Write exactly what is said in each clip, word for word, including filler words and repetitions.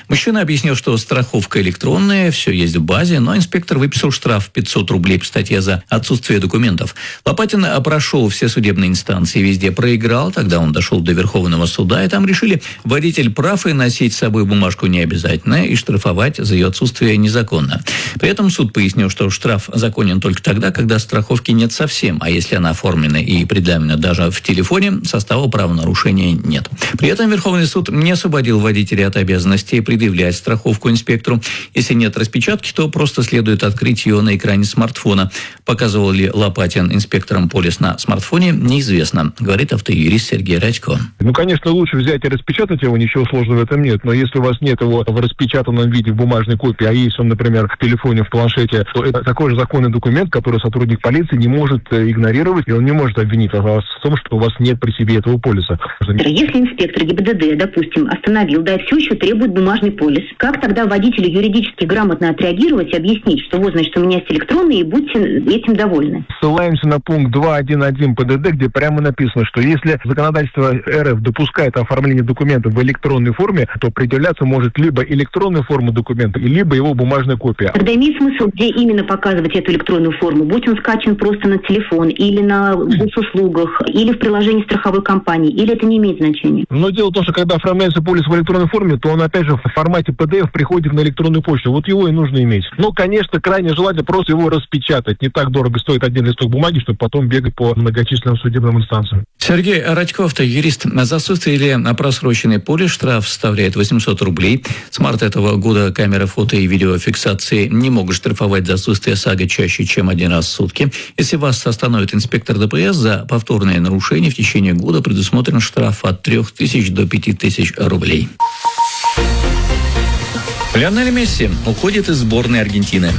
Мужчина объяснил, что страховка электронная, все есть в базе, но инспектор выписал штраф пятьсот рублей по статье за отсутствие документов. Лопатин прошел все судебные инстанции, везде проиграл. Тогда он дошел до Верховного суда, и там решили, водитель прав и носить с собой бумажку не обязательно, и штрафовать за ее отсутствие незаконно. При этом суд пояснил, что штраф законен только тогда, когда страховки нет совсем, а если она оформлена и предъявлена даже в телефоне, состава правонарушения нет. При этом Верховный суд не освободил водителя от обязанности предъявлять страховку инспектору. Если нет распечатки, то просто следует открыть ее на экране смартфона. Показывал ли Лопатин инспекторам полис на смартфоне, неизвестно, говорит автоюрист Сергей Радько. Ну, конечно, лучше взять и распечатать его, ничего сложного в этом нет. Но если у вас нет его в распечатанном виде, в бумажной копии, а есть он, например, в телефоне, в планшете, то это такой же законный документ, который сотрудник полиции не может игнорировать, и он не может обвинить вас в том, что у вас нет при себе этого полиса. Если инспектор ГИБДД, допустим, остановил, да, и все еще требует бумажный полис, как тогда водителю юридически грамотно отреагировать и объяснить, что вот, значит, у меня есть электронный, и будьте этим довольны? Ссылаемся на пункт два один один ПДД, где прямо написано, что если законодательство РФ допускает оформление документов в электронной форме, то предъявляться может либо электронная форма документа, либо его бумажная копия. Тогда имеет смысл, где именно показывать эту электронную форму? Будь он скачан просто на телефон, или на госуслугах, или в приложении страховой компании, или это не имеет значения? Но дело в том, что когда оформляется полис в электронной форме, то он опять же в формате пи ди эф приходит на электронную почту. Вот его и нужно иметь. Но, конечно, крайне желательно просто его распечатать. Не так дорого стоит один листок бумаги, чтобы потом бегать по многочисленным судебным инстанциям. Сергей Радько, автоюрист. За отсутствие или просроченный полис штраф составляет восемьсот рублей. С марта этого года камеры фото и видеофиксации не могут штрафовать за отсутствие САГО чаще, чем один раз в сутки. Если вас остановит инспектор ДПС за повторное нарушение, в течение года предусмотрен штраф от трех тысяч до пяти тысяч рублей. Лионель Месси уходит из сборной Аргентины.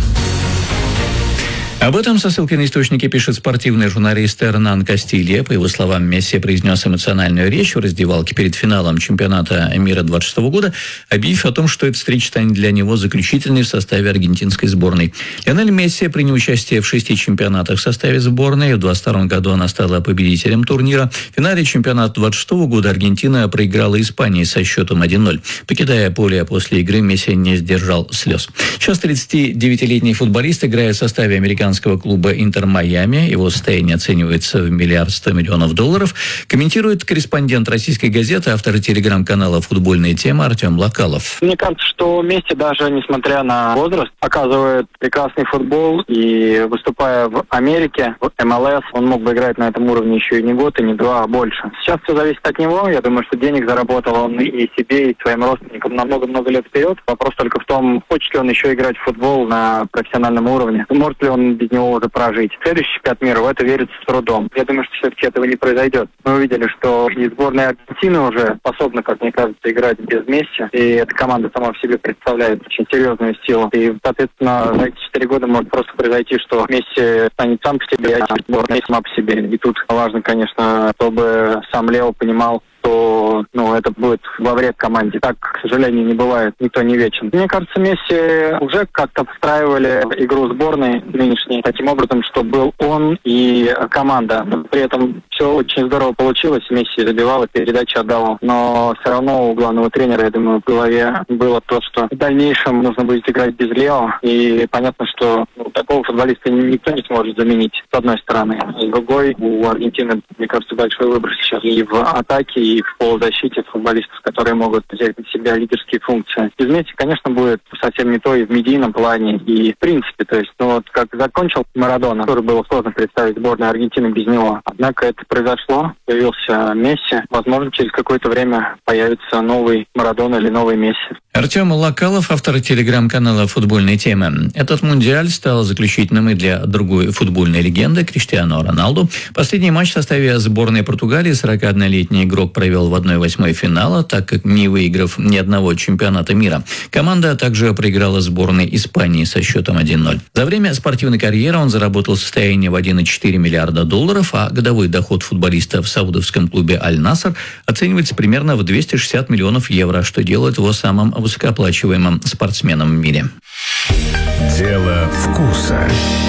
Об этом со ссылкой на источники пишет спортивный журналист Эрнан Кастилья. По его словам, Месси произнес эмоциональную речь в раздевалке перед финалом чемпионата мира двадцать шестого года, объявив о том, что эта встреча станет для него заключительной в составе аргентинской сборной. Лионель Месси принял участие в шести чемпионатах в составе сборной. В двадцать втором году она стала победителем турнира. В финале чемпионата двадцать шестого года Аргентина проиграла Испании со счетом один ноль. Покидая поле после игры, Месси не сдержал слез. Сейчас тридцатидевятилетний футболист играет в составе американского клуба «Интер Майами». Его состояние оценивается в миллиард сто миллионов долларов. Комментирует корреспондент российской газеты, автор телеграм-канала «Футбольные темы» Артем Локалов. Мне кажется, что Месси, даже несмотря на возраст, показывает прекрасный футбол. И выступая в Америке, в эм эл эс, он мог бы играть на этом уровне еще и не год, и не два, а больше. Сейчас все зависит от него. Я думаю, что денег заработал он и себе, и своим родственникам на много-много лет вперед. Вопрос только в том, хочет ли он еще играть в футбол на профессиональном уровне. Может ли он без него уже прожить. Следующий чемпионат мира, в это верится с трудом. Я думаю, что все-таки этого не произойдет. Мы увидели, что и сборная Аргентины уже способна, как мне кажется, играть без Месси. И эта команда сама в себе представляет очень серьезную силу. И, соответственно, за эти четыре года может просто произойти, что Месси станет сам по себе, а сборная сама по себе. И тут важно, конечно, чтобы сам Лео понимал, что ну, это будет во вред команде. Так, к сожалению, не бывает. Никто не вечен. Мне кажется, Месси уже как-то встраивали игру сборной нынешней таким образом, что был он и команда. При этом все очень здорово получилось. Месси забивал, передачи отдавал. Но все равно у главного тренера, я думаю, в голове было то, что в дальнейшем нужно будет играть без Лео. И понятно, что ну, такого футболиста никто не сможет заменить, с одной стороны. С другой, у Аргентины, мне кажется, большой выбор сейчас и в атаке, и в полузащите футболистов, которые могут взять на себя лидерские функции. Без Месси, конечно, будет совсем не то и в медийном плане, и в принципе. То есть, ну вот как закончил Марадона, который было сложно представить сборную Аргентины без него. Однако это произошло, появился Месси. Возможно, через какое-то время появится новый Марадона или новый Месси. Артем Локалов, автор телеграм-канала «Футбольные темы». Этот мундиаль стал заключительным и для другой футбольной легенды Криштиану Роналду. Последний матч в составе сборной Португалии сорокаоднолетний игрок провел в одной восьмой финала, так как не выиграв ни одного чемпионата мира. Команда также проиграла сборной Испании со счетом один ноль. За время спортивной карьеры он заработал состояние в один целых четыре десятых миллиарда долларов, а годовой доход футболиста в саудовском клубе «Аль-Наср» оценивается примерно в двести шестьдесят миллионов евро, что делает его самым высокооплачиваемым спортсменом в мире. Дело вкуса. С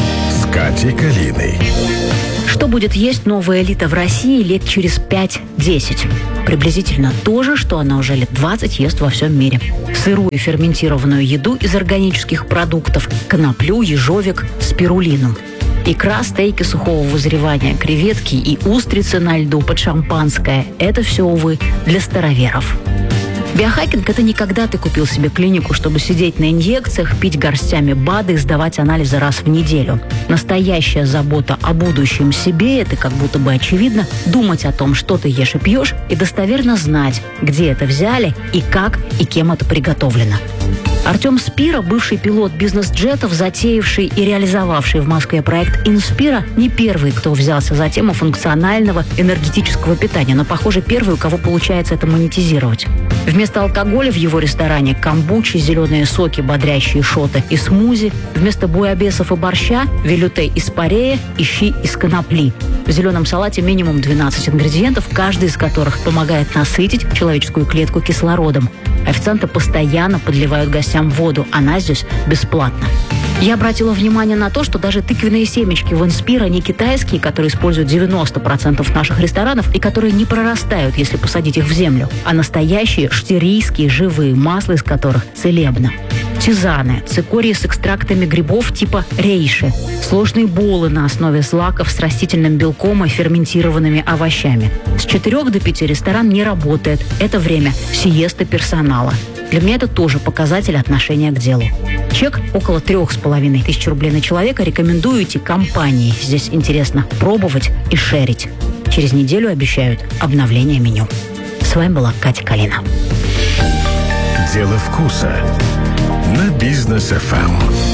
с Катей Калиной. Что будет есть новая элита в России лет через пять-десять? Приблизительно то же, что она уже лет двадцать ест во всем мире. Сырую ферментированную еду из органических продуктов, коноплю, ежовик, спирулину. Икра, стейки сухого вызревания, креветки и устрицы на льду под шампанское – это все, увы, для староверов. Биохакинг – это не когда ты купил себе клинику, чтобы сидеть на инъекциях, пить горстями БАДы и сдавать анализы раз в неделю. Настоящая забота о будущем себе – это, как будто бы очевидно, думать о том, что ты ешь и пьешь, и достоверно знать, где это взяли и как и кем это приготовлено. Артем Спира, бывший пилот бизнес-джетов, затеявший и реализовавший в Москве проект «Инспира», не первый, кто взялся за тему функционального энергетического питания, но, похоже, первый, у кого получается это монетизировать. Вместо алкоголя в его ресторане камбучи, зеленые соки, бодрящие шоты и смузи. Вместо буйабесов и борща – велюте из парея и щи из конопли. В зеленом салате минимум двенадцать ингредиентов, каждый из которых помогает насытить человеческую клетку кислородом. Официанты постоянно подливают гостям воду, она здесь бесплатна. Я обратила внимание на то, что даже тыквенные семечки в «Инспира» не китайские, которые используют девяносто процентов наших ресторанов и которые не прорастают, если посадить их в землю, а настоящие штирийские живые, масло из которых целебно. Тизаны, цикории с экстрактами грибов типа рейши, сложные болы на основе злаков с растительным белком и ферментированными овощами. С четырех до пяти ресторан не работает. Это время сиесты персонала. Для меня это тоже показатель отношения к делу. Чек около трех с половиной тысяч рублей на человека. Рекомендую идти компании. Здесь интересно пробовать и шерить. Через неделю обещают обновление меню. С вами была Катя Калина. Дело вкуса на Бизнес эф эм.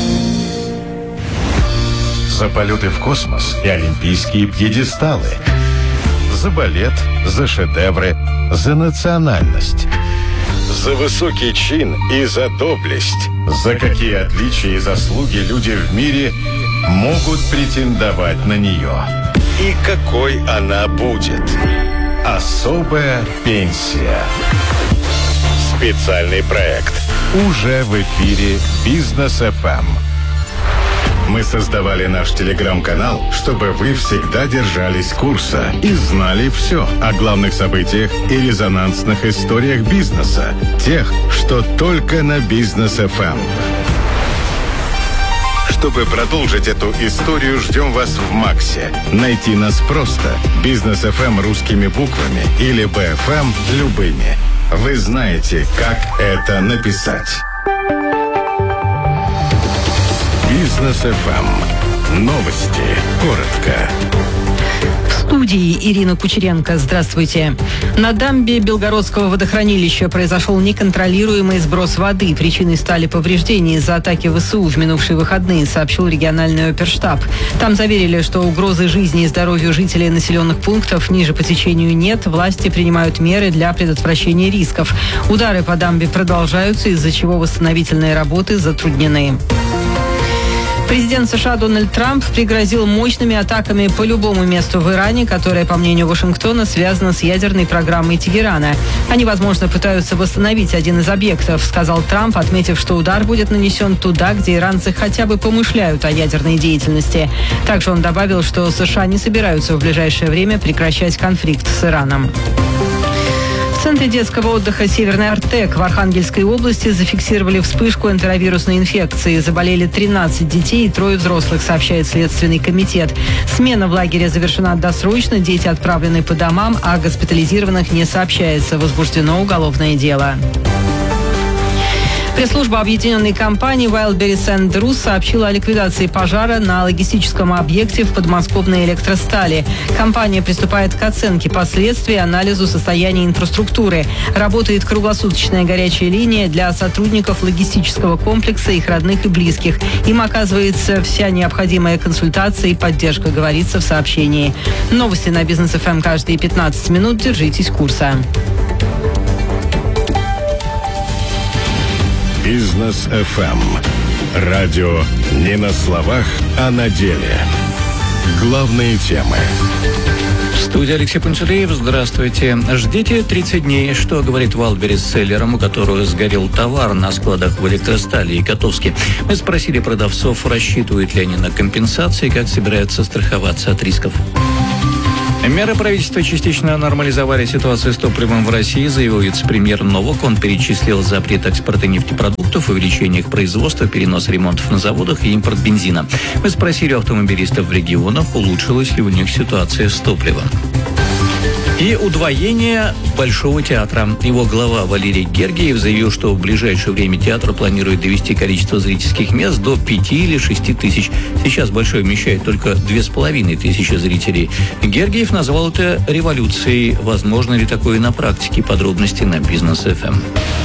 За полеты в космос и олимпийские пьедесталы. За балет, за шедевры, за национальность. За высокий чин и за доблесть. За какие отличия и заслуги люди в мире могут претендовать на нее. И какой она будет. Особая пенсия. Специальный проект. Уже в эфире Бизнес эф эм. Мы создавали наш телеграм-канал, чтобы вы всегда держались курса и знали все о главных событиях и резонансных историях бизнеса. Тех, что только на Бизнес эф эм. Чтобы продолжить эту историю, ждем вас в Максе. Найти нас просто. Бизнес эф эм русскими буквами или би эф эм любыми. Вы знаете, как это написать. Бизнес эф эм. Новости. Коротко. В студии Ирина Кучеренко. Здравствуйте. На дамбе Белгородского водохранилища произошел неконтролируемый сброс воды. Причиной стали повреждения из-за атаки ВСУ в минувшие выходные, сообщил региональный оперштаб. Там заверили, что угрозы жизни и здоровью жителей населенных пунктов ниже по течению нет. Власти принимают меры для предотвращения рисков. Удары по дамбе продолжаются, из-за чего восстановительные работы затруднены. Президент США Дональд Трамп пригрозил мощными атаками по любому месту в Иране, которое, по мнению Вашингтона, связано с ядерной программой Тегерана. Они, возможно, пытаются восстановить один из объектов, сказал Трамп, отметив, что удар будет нанесен туда, где иранцы хотя бы помышляют о ядерной деятельности. Также он добавил, что США не собираются в ближайшее время прекращать конфликт с Ираном. В Центре детского отдыха «Северный Артек» в Архангельской области зафиксировали вспышку энтеровирусной инфекции. Заболели тринадцать детей и трое взрослых, сообщает Следственный комитет. Смена в лагере завершена досрочно, дети отправлены по домам, а госпитализированных не сообщается. Возбуждено уголовное дело. Пресс-служба объединенной компании Wildberries энд Roos сообщила о ликвидации пожара на логистическом объекте в подмосковной электростали. Компания приступает к оценке последствий и анализу состояния инфраструктуры. Работает круглосуточная горячая линия для сотрудников логистического комплекса, их родных и близких. Им оказывается вся необходимая консультация и поддержка, говорится в сообщении. Новости на Бизнес эф эм каждые пятнадцать минут. Держитесь курса. Бизнес эф эм. Радио не на словах, а на деле. Главные темы. студии Алексей Панчуреев. Здравствуйте. Ждите тридцать дней. Что говорит Wildberries селлерам, у которых сгорел товар на складах в Электростали и Котовске? Мы спросили продавцов, рассчитывают ли они на компенсации, как собираются страховаться от рисков. Меры правительства частично нормализовали ситуацию с топливом в России, заявил вице-премьер Новак. Он перечислил запрет экспорта нефтепродуктов, увеличение их производства, перенос ремонтов на заводах и импорт бензина. Мы спросили у автомобилистов в регионах, улучшилась ли у них ситуация с топливом. И удвоение Большого театра. Его глава Валерий Гергиев заявил, что в ближайшее время театр планирует довести количество зрительских мест до пяти или шести тысяч. Сейчас Большой вмещает только две с половиной тысячи зрителей. Гергиев назвал это революцией. Возможно ли такое на практике? Подробности на Бизнес эф эм.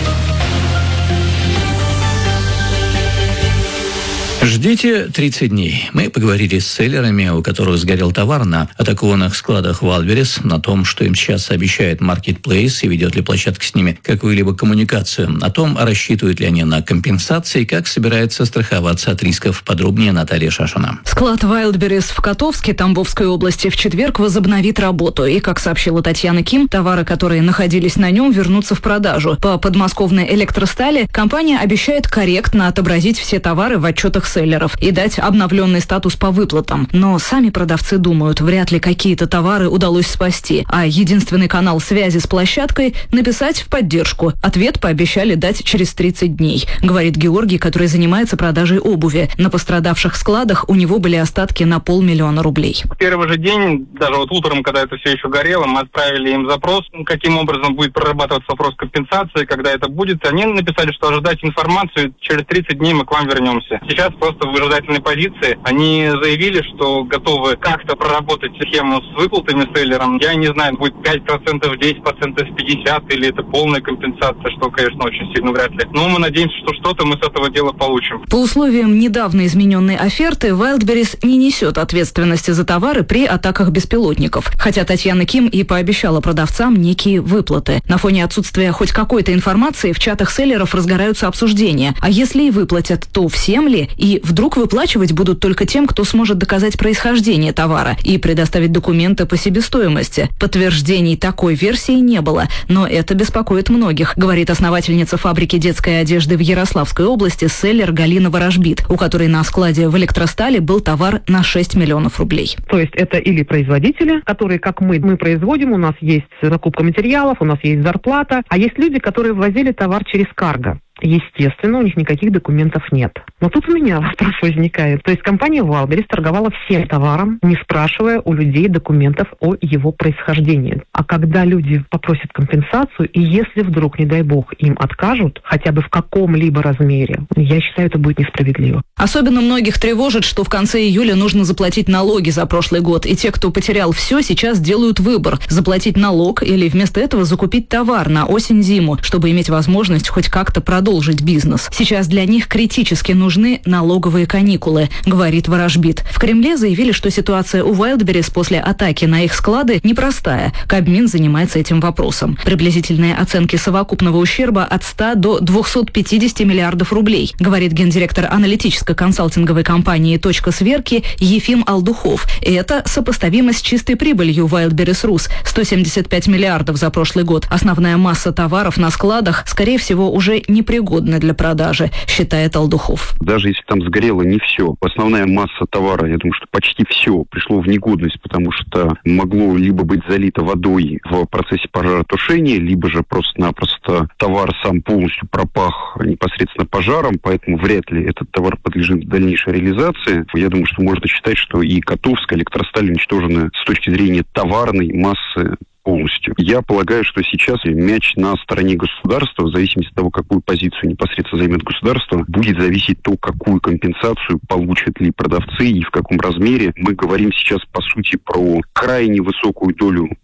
Ждите тридцать дней. Мы поговорили с селлерами, у которых сгорел товар на атакованных складах Wildberries, на том, что им сейчас обещает Marketplace и ведет ли площадка с ними какую-либо коммуникацию, о том, рассчитывают ли они на компенсации, как собираются страховаться от рисков. Подробнее Наталья Шашина. Склад Wildberries в Котовске, Тамбовской области, в четверг возобновит работу. И, как сообщила Татьяна Ким, товары, которые находились на нем, вернутся в продажу. По подмосковной Электростали компания обещает корректно отобразить все товары в отчетах селлеров и дать обновленный статус по выплатам. Но сами продавцы думают, вряд ли какие-то товары удалось спасти, а единственный канал связи с площадкой – написать в поддержку. Ответ пообещали дать через тридцать дней, говорит Георгий, который занимается продажей обуви. На пострадавших складах у него были остатки на полмиллиона рублей. В первый же день, даже вот утром, когда это все еще горело, мы отправили им запрос, каким образом будет прорабатываться вопрос компенсации, когда это будет. Они написали, что ожидать информацию, через тридцать дней мы к вам вернемся. Сейчас просто в выжидательной позиции. Они заявили, что готовы как-то проработать схему с выплатами селлерам. Я не знаю, будет пять процентов, десять процентов, пятьдесят процентов или это полная компенсация, что, конечно, очень сильно вряд ли. Но мы надеемся, что что-то мы с этого дела получим. По условиям недавно измененной оферты, Wildberries не несет ответственности за товары при атаках беспилотников. Хотя Татьяна Ким и пообещала продавцам некие выплаты. На фоне отсутствия хоть какой-то информации в чатах селлеров разгораются обсуждения. А если и выплатят, то всем ли? И вдруг выплачивать будут только тем, кто сможет доказать происхождение товара и предоставить документы по себестоимости. Подтверждений такой версии не было, но это беспокоит многих, говорит основательница фабрики детской одежды в Ярославской области селлер Галина Ворожбит, у которой на складе в Электростале был товар на шесть миллионов рублей. То есть это или производители, которые, как мы, мы производим, у нас есть закупка материалов, у нас есть зарплата, а есть люди, которые ввозили товар через карго. Естественно, у них никаких документов нет. Но тут у меня вопрос возникает. То есть компания Wildberries торговала всем товаром, не спрашивая у людей документов о его происхождении. А когда люди попросят компенсацию, и если вдруг, не дай бог, им откажут, хотя бы в каком-либо размере, я считаю, это будет несправедливо. Особенно многих тревожит, что в конце июля нужно заплатить налоги за прошлый год. И те, кто потерял все, сейчас делают выбор – заплатить налог или вместо этого закупить товар на осень-зиму, чтобы иметь возможность хоть как-то продолжить продолжить бизнес. Сейчас для них критически нужны налоговые каникулы, говорит Ворожбит. В Кремле заявили, что ситуация у Wildberries после атаки на их склады непростая. Кабмин занимается этим вопросом. Приблизительные оценки совокупного ущерба от ста до двухсот пятидесяти миллиардов рублей, говорит гендиректор аналитической консалтинговой компании «Точка сверки» Ефим Алдухов. И это сопоставимо с чистой прибылью Wildberries Rus – сто семьдесят пять миллиардов за прошлый год. Основная масса товаров на складах, скорее всего, уже не пригодна для продажи, считает Алдухов. Даже если там сгорело не все, основная масса товара, я думаю, что почти все пришло в негодность, потому что могло либо быть залито водой в процессе пожаротушения, либо же просто-напросто товар сам полностью пропах непосредственно пожаром, поэтому вряд ли этот товар подлежит дальнейшей реализации. Я думаю, что можно считать, что и Котовская, Электросталь уничтожены с точки зрения товарной массы полностью. Я полагаю, что сейчас мяч на стороне государства, в зависимости от того, какую позицию непосредственно займет государство, будет зависеть то, какую компенсацию получат ли продавцы и в каком размере. Мы говорим сейчас, по сути, про крайне высокую долю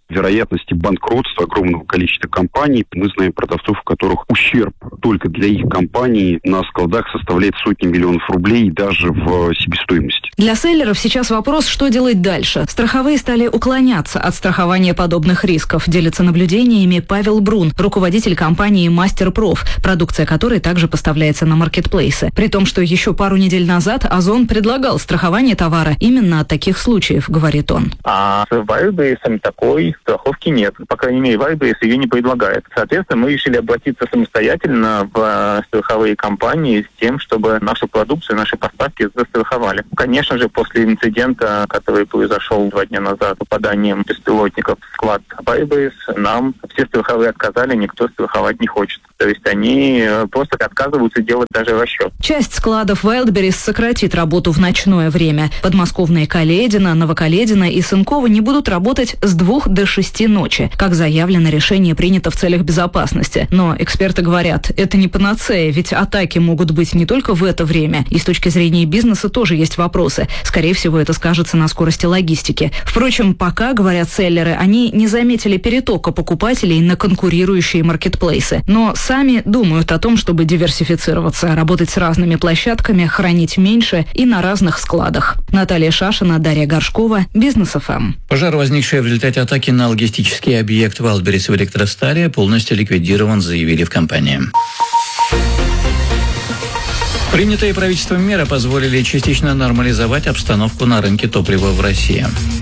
вероятности банкротства огромного количества компаний. Мы знаем продавцов, у которых ущерб только для их компании на складах составляет сотни миллионов рублей даже в себестоимости. Для селлеров сейчас вопрос, что делать дальше. Страховые стали уклоняться от страхования подобных рисков, делится наблюдениями Павел Брун, руководитель компании «Мастерпроф», продукция которой также поставляется на маркетплейсы. При том, что еще пару недель назад Озон предлагал страхование товара именно от таких случаев, говорит он. А с Wildberries такой страховки нет. По крайней мере, Wildberries ее не предлагает. Соответственно, мы решили обратиться самостоятельно в страховые компании с тем, чтобы нашу продукцию, наши поставки застраховали. Конечно же, после инцидента, который произошел два дня назад, попаданием беспилотников в склад Wildberries, нам все страховые отказали, никто страховать не хочет. То есть они просто отказываются делать даже расчет. Часть складов Wildberries сократит работу в ночное время. Подмосковные Каледино, Новокаледино и Сынково не будут работать с двух до шести ночи. Как заявлено, решение принято в целях безопасности. Но эксперты говорят, это не панацея, ведь атаки могут быть не только в это время. И с точки зрения бизнеса тоже есть вопросы. Скорее всего, это скажется на скорости логистики. Впрочем, пока, говорят селлеры, они не заметили перетока покупателей на конкурирующие маркетплейсы. Но сами думают о том, чтобы диверсифицироваться, работать с разными площадками, хранить меньше и на разных складах. Наталья Шашина, Дарья Горшкова, Бизнес эф эм. Пожар, возникший в результате атаки на логистический объект Wildberries в Электростале, полностью ликвидирован, заявили в компании. Принятые правительством меры позволили частично нормализовать обстановку на рынке топлива в России.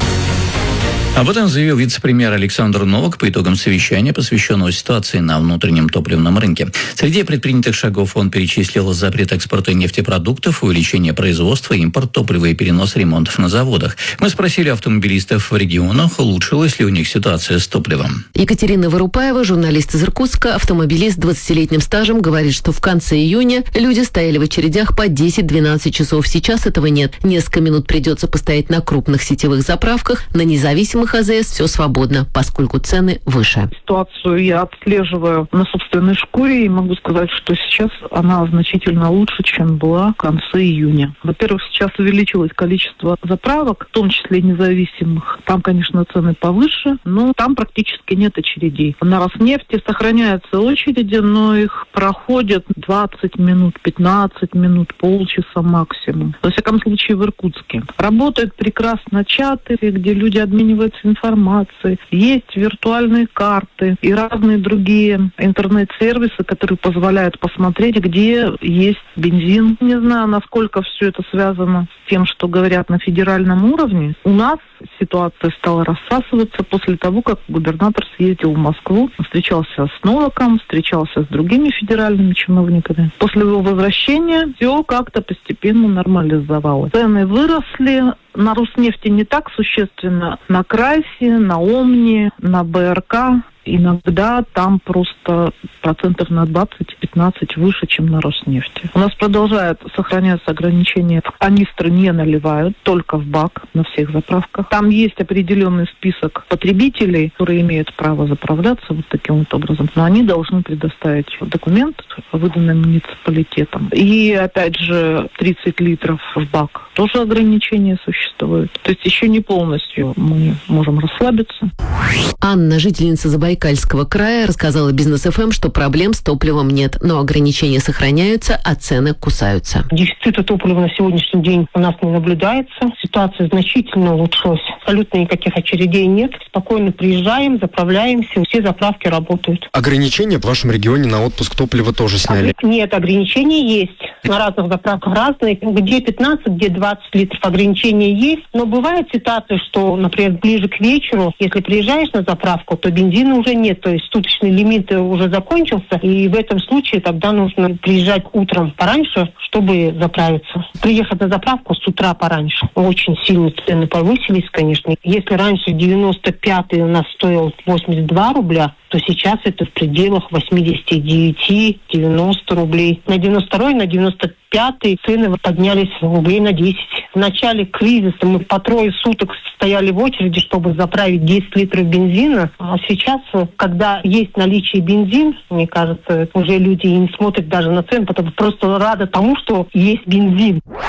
Об этом заявил вице-премьер Александр Новак по итогам совещания, посвященного ситуации на внутреннем топливном рынке. Среди предпринятых шагов он перечислил запрет экспорта нефтепродуктов, увеличение производства, импорт топлива и перенос ремонтов на заводах. Мы спросили автомобилистов в регионах, улучшилась ли у них ситуация с топливом. Екатерина Вырупаева, журналист из Иркутска, автомобилист с двадцатилетним стажем, говорит, что в конце июня люди стояли в очередях по десять-двенадцать часов. Сейчас этого нет. Несколько минут придется постоять на крупных сетевых заправках, на независимых а зэ эс все свободно, поскольку цены выше. Ситуацию я отслеживаю на собственной шкуре и могу сказать, что сейчас она значительно лучше, чем была в конце июня. Во-первых, сейчас увеличилось количество заправок, в том числе независимых. Там, конечно, цены повыше, но там практически нет очередей. На Роснефти сохраняются очереди, но их проходят двадцать минут, пятнадцать минут, полчаса максимум. Во всяком случае, в Иркутске. Работают прекрасно чаты, где люди обмениваются информацией. Есть виртуальные карты и разные другие интернет-сервисы, которые позволяют посмотреть, где есть бензин. Не знаю, насколько все это связано с тем, что говорят на федеральном уровне. У нас ситуация стала рассасываться после того, как губернатор съездил в Москву, встречался с Новаком, встречался с другими федеральными чиновниками. После его возвращения все как-то постепенно нормализовалось. Цены выросли. На Роснефти не так существенно. На Крайсе, на Омни, на бэ эр ка иногда там просто процентов на двадцать-пятнадцать выше, чем на Роснефти. У нас продолжает сохраняться ограничение. Канистры не наливают, только в бак на всех заправках. Там есть определенный список потребителей, которые имеют право заправляться вот таким вот образом. Но они должны предоставить документ, выданный муниципалитетом. И, опять же, тридцать литров в бак. Тоже ограничения существуют. То есть еще не полностью мы можем расслабиться. Анна, жительница Забайкальского края, рассказала Бизнес эф эм, что проблем с топливом нет, но ограничения сохраняются, а цены кусаются. Дефицита топлива на сегодняшний день у нас не наблюдается. Ситуация значительно улучшилась. Абсолютно никаких очередей нет. Спокойно приезжаем, заправляемся, все заправки работают. Ограничения в вашем регионе на отпуск топлива тоже сняли? Нет, ограничения есть. На разных заправках разные. Где пятнадцать, где двадцать литров ограничения есть. Но бывает ситуация, что, например, ближе к вечеру, если приезжаешь на заправку, то бензина уже нет. То есть суточный лимит уже закончился. И в этом случае тогда нужно приезжать утром пораньше, чтобы заправиться. Приехать на заправку с утра пораньше. Очень сильно цены повысились, конечно. Если раньше девяносто пятый у нас стоил восемьдесят два рубля, то сейчас это в пределах восемьдесят девять - девяносто рублей. На девяносто второй, на девяносто пятый цены поднялись рублей на десять. В начале кризиса мы по трое суток стояли в очереди, чтобы заправить десять литров бензина. А сейчас, когда есть наличие бензин, мне кажется, уже люди и не смотрят даже на цены, потому что просто рады тому, что есть бензин.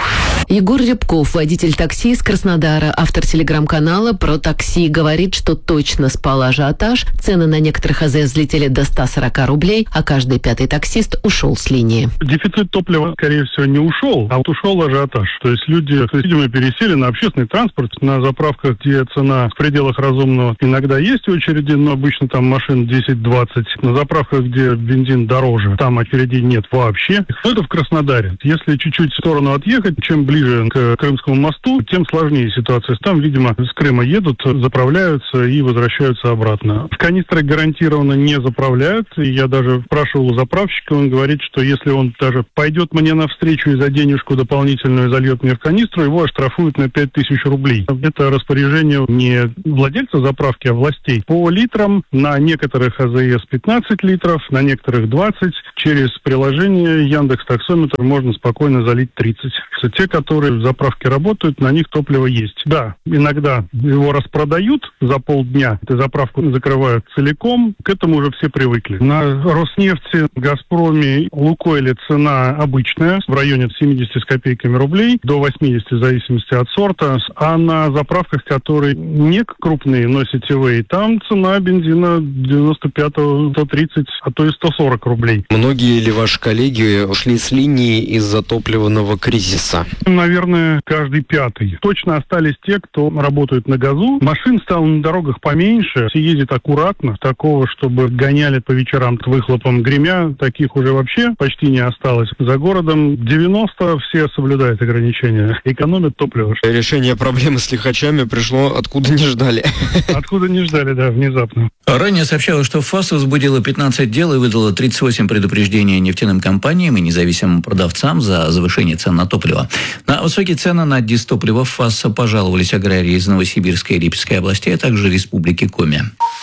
Егор Рябков, водитель такси из Краснодара, автор телеграм-канала про такси, говорит, что точно спал ажиотаж. Цены на некоторых АЗС взлетели до ста сорока рублей, а каждый пятый таксист ушел с линии. Дефицит топлива, скорее всего, не ушел, а вот ушел ажиотаж. То есть люди, видимо, пересели на общественный транспорт, на заправках, где цена в пределах разумного. Иногда есть очереди, но обычно там машин десять-двадцать. На заправках, где бензин дороже, там очередей нет вообще. Это в Краснодаре. Если чуть-чуть в сторону отъехать, чем ближе к Крымскому мосту, тем сложнее ситуация. Там, видимо, с Крыма едут, заправляются и возвращаются обратно. В канистры гарантированно не заправляют. Я даже спрашивал у заправщика, он говорит, что если он даже пойдет мне навстречу и за денежку дополнительную зальет мне в канистру, его оштрафуют на пять тысяч рублей. Это распоряжение не владельца заправки, а властей. По литрам на некоторых АЗС пятнадцать литров, на некоторых двадцать. Через приложение Яндекс.Таксометр можно спокойно залить тридцать. Те, которые в заправке работают, на них топливо есть. Да, иногда его распродают за полдня, эту заправку закрывают целиком, к этому уже все привыкли. На Роснефти, Газпроме, Лукойле цена обычная, в районе семьдесят с копейками рублей, до восемьдесят в зависимости от сорта. А на заправках, которые не крупные, но сетевые, там цена бензина девяносто пять - сто тридцать, а то и сто сорок рублей. Многие ли ваши коллеги ушли с линии из-за топливного кризиса? Наверное, каждый пятый. Точно остались те, кто работает на газу. Машин стало на дорогах поменьше, все ездят аккуратно. Такого, чтобы гоняли по вечерам с выхлопом гремя, таких уже вообще почти не осталось. За городом девяносто все соблюдают ограничения, экономят топливо. Решение проблемы с лихачами пришло откуда не ждали. Откуда не ждали, да, внезапно. Ранее сообщалось, что ФАС возбудила пятнадцать дел и выдала тридцать восемь предупреждений нефтяным компаниям и независимым продавцам за завышение цен на топливо. На высокие цены на дистопливо в ФАС пожаловались аграрии из Новосибирской и Липецкой областей, а также Республики Коми.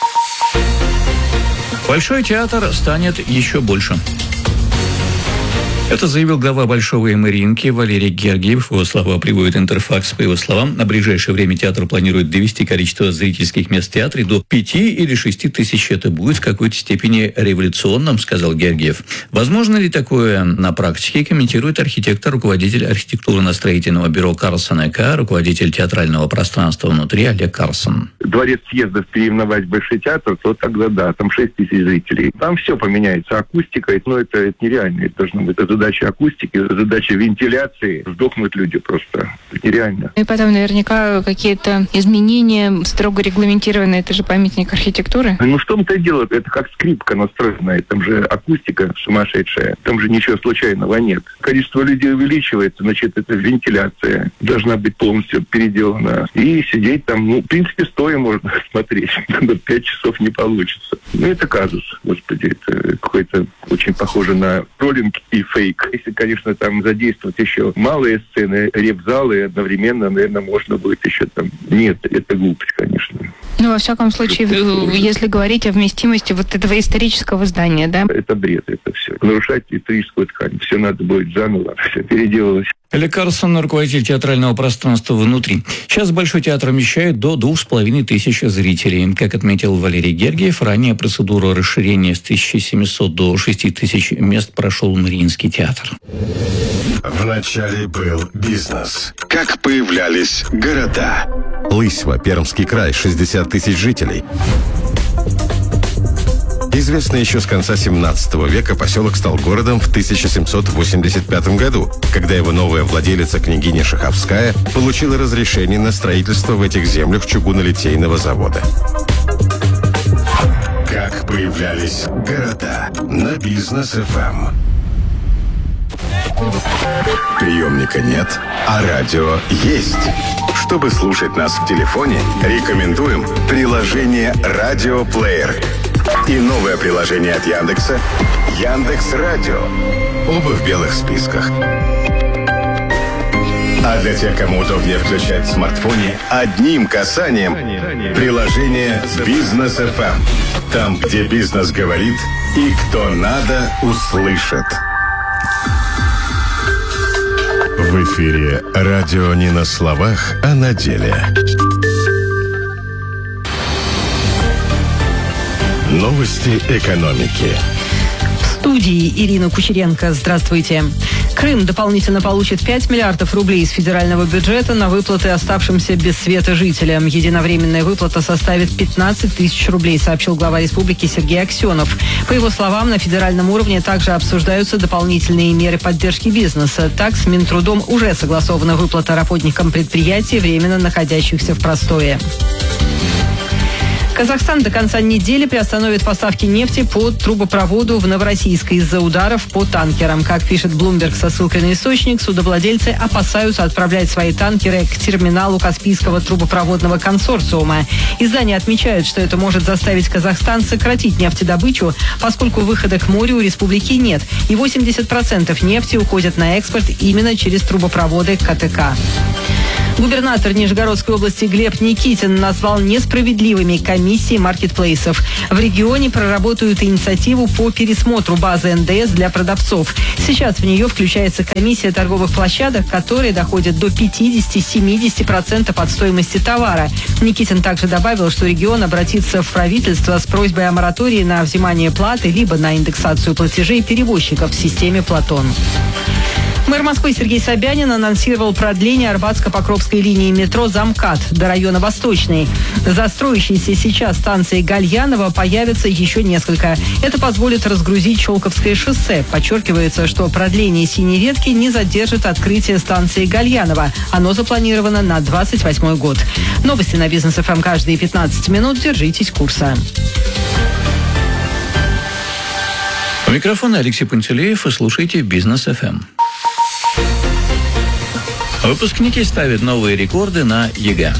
Большой театр станет еще больше. Это заявил глава Большого Эмыринки Валерий Гергиев. Его слова приводит Интерфакс. По его словам, на ближайшее время театр планирует довести количество зрительских мест в театре до пяти или шести тысяч. Это будет в какой-то степени революционным, сказал Гергиев. Возможно ли такое на практике, комментирует архитектор, руководитель архитектурно-строительного бюро Карлсон и Ко, руководитель театрального пространства внутри Олег Карлсон. Дворец съездов переименовать в Большой театр, то тогда да, там шесть тысяч зрителей. Там все поменяется, акустика, но это, это нереально, это должно быть. Это задача акустики, задача вентиляции. Сдохнут люди просто. Это нереально. И потом наверняка какие-то изменения строго регламентированные. Это же памятник архитектуры. Ну, в том-то и дело. Это как скрипка настроенная. Там же акустика сумасшедшая. Там же ничего случайного нет. Количество людей увеличивается, значит, это вентиляция должна быть полностью переделана. И сидеть там, ну, в принципе, стоя можно смотреть. Пять часов не получится. Ну, это казус. Господи, это какой-то очень похоже на троллинг и фейк. Если, конечно, там задействовать еще малые сцены, реп-залы, одновременно, наверное, можно будет еще там... Нет, это глупость, конечно. Ну, во всяком случае, если говорить о вместимости вот этого исторического здания, да? Это бред, это все. Нарушать историческую ткань. Все надо будет заново, все переделывать. Олег Карлсон, руководитель театрального пространства внутри. Сейчас Большой театр вмещает до двух с половиной тысяч зрителей. Как отметил Валерий Гергиев, ранее процедуру расширения с тысячи семисот до шести тысяч мест прошел Мариинский театр. Вначале был бизнес. Как появлялись города. Лысьва, Пермский край, шестьдесят тысяч жителей. Известный еще с конца семнадцатого века, поселок стал городом в тысяча семьсот восемьдесят пятом году, когда его новая владелица, княгиня Шаховская, получила разрешение на строительство в этих землях чугунолитейного завода. Как появлялись города на Бизнес эф эм. Приемника нет, а радио есть. Чтобы слушать нас в телефоне, рекомендуем приложение «Радиоплеер». И новое приложение от Яндекса «Яндекс.Радио». Оба в белых списках. А для тех, кому удобнее включать в смартфоне, одним касанием приложение «Бизнес эф эм». Там, где бизнес говорит и кто надо, услышит. В эфире радио не на словах, а на деле. Новости экономики. В студии Ирина Кучеренко. Здравствуйте. Крым дополнительно получит пять миллиардов рублей из федерального бюджета на выплаты оставшимся без света жителям. Единовременная выплата составит пятнадцать тысяч рублей, сообщил глава республики Сергей Аксенов. По его словам, на федеральном уровне также обсуждаются дополнительные меры поддержки бизнеса. Так, с Минтрудом уже согласована выплата работникам предприятий, временно находящихся в простое. Казахстан до конца недели приостановит поставки нефти по трубопроводу в Новороссийск из-за ударов по танкерам. Как пишет Bloomberg со ссылкой на источник, судовладельцы опасаются отправлять свои танкеры к терминалу Каспийского трубопроводного консорциума. Издания отмечают, что это может заставить Казахстан сократить нефтедобычу, поскольку выхода к морю у республики нет. И восемьдесят процентов нефти уходят на экспорт именно через трубопроводы КТК. Губернатор Нижегородской области Глеб Никитин назвал несправедливыми комиссии маркетплейсов. В регионе проработают инициативу по пересмотру базы эн дэ эс для продавцов. Сейчас в нее включается комиссия торговых площадок, которые доходят до пятьдесят-семьдесят процентов от стоимости товара. Никитин также добавил, что регион обратится в правительство с просьбой о моратории на взимание платы либо на индексацию платежей перевозчиков в системе «Платон». Мэр Москвы Сергей Собянин анонсировал продление Арбатско-Покровской линии метро «Замкат» до района Восточный. За строящейся сейчас станции Гальянова появится еще несколько. Это позволит разгрузить Щелковское шоссе. Подчеркивается, что продление синей ветки не задержит открытие станции Гальянова. Оно запланировано на двадцать восьмой год. Новости на Бизнес эф эм каждые пятнадцать минут. Держитесь курса. У микрофона Алексей Пантелеев, и слушайте Бизнес эф эм. Выпускники ставят новые рекорды на ЕГЭ.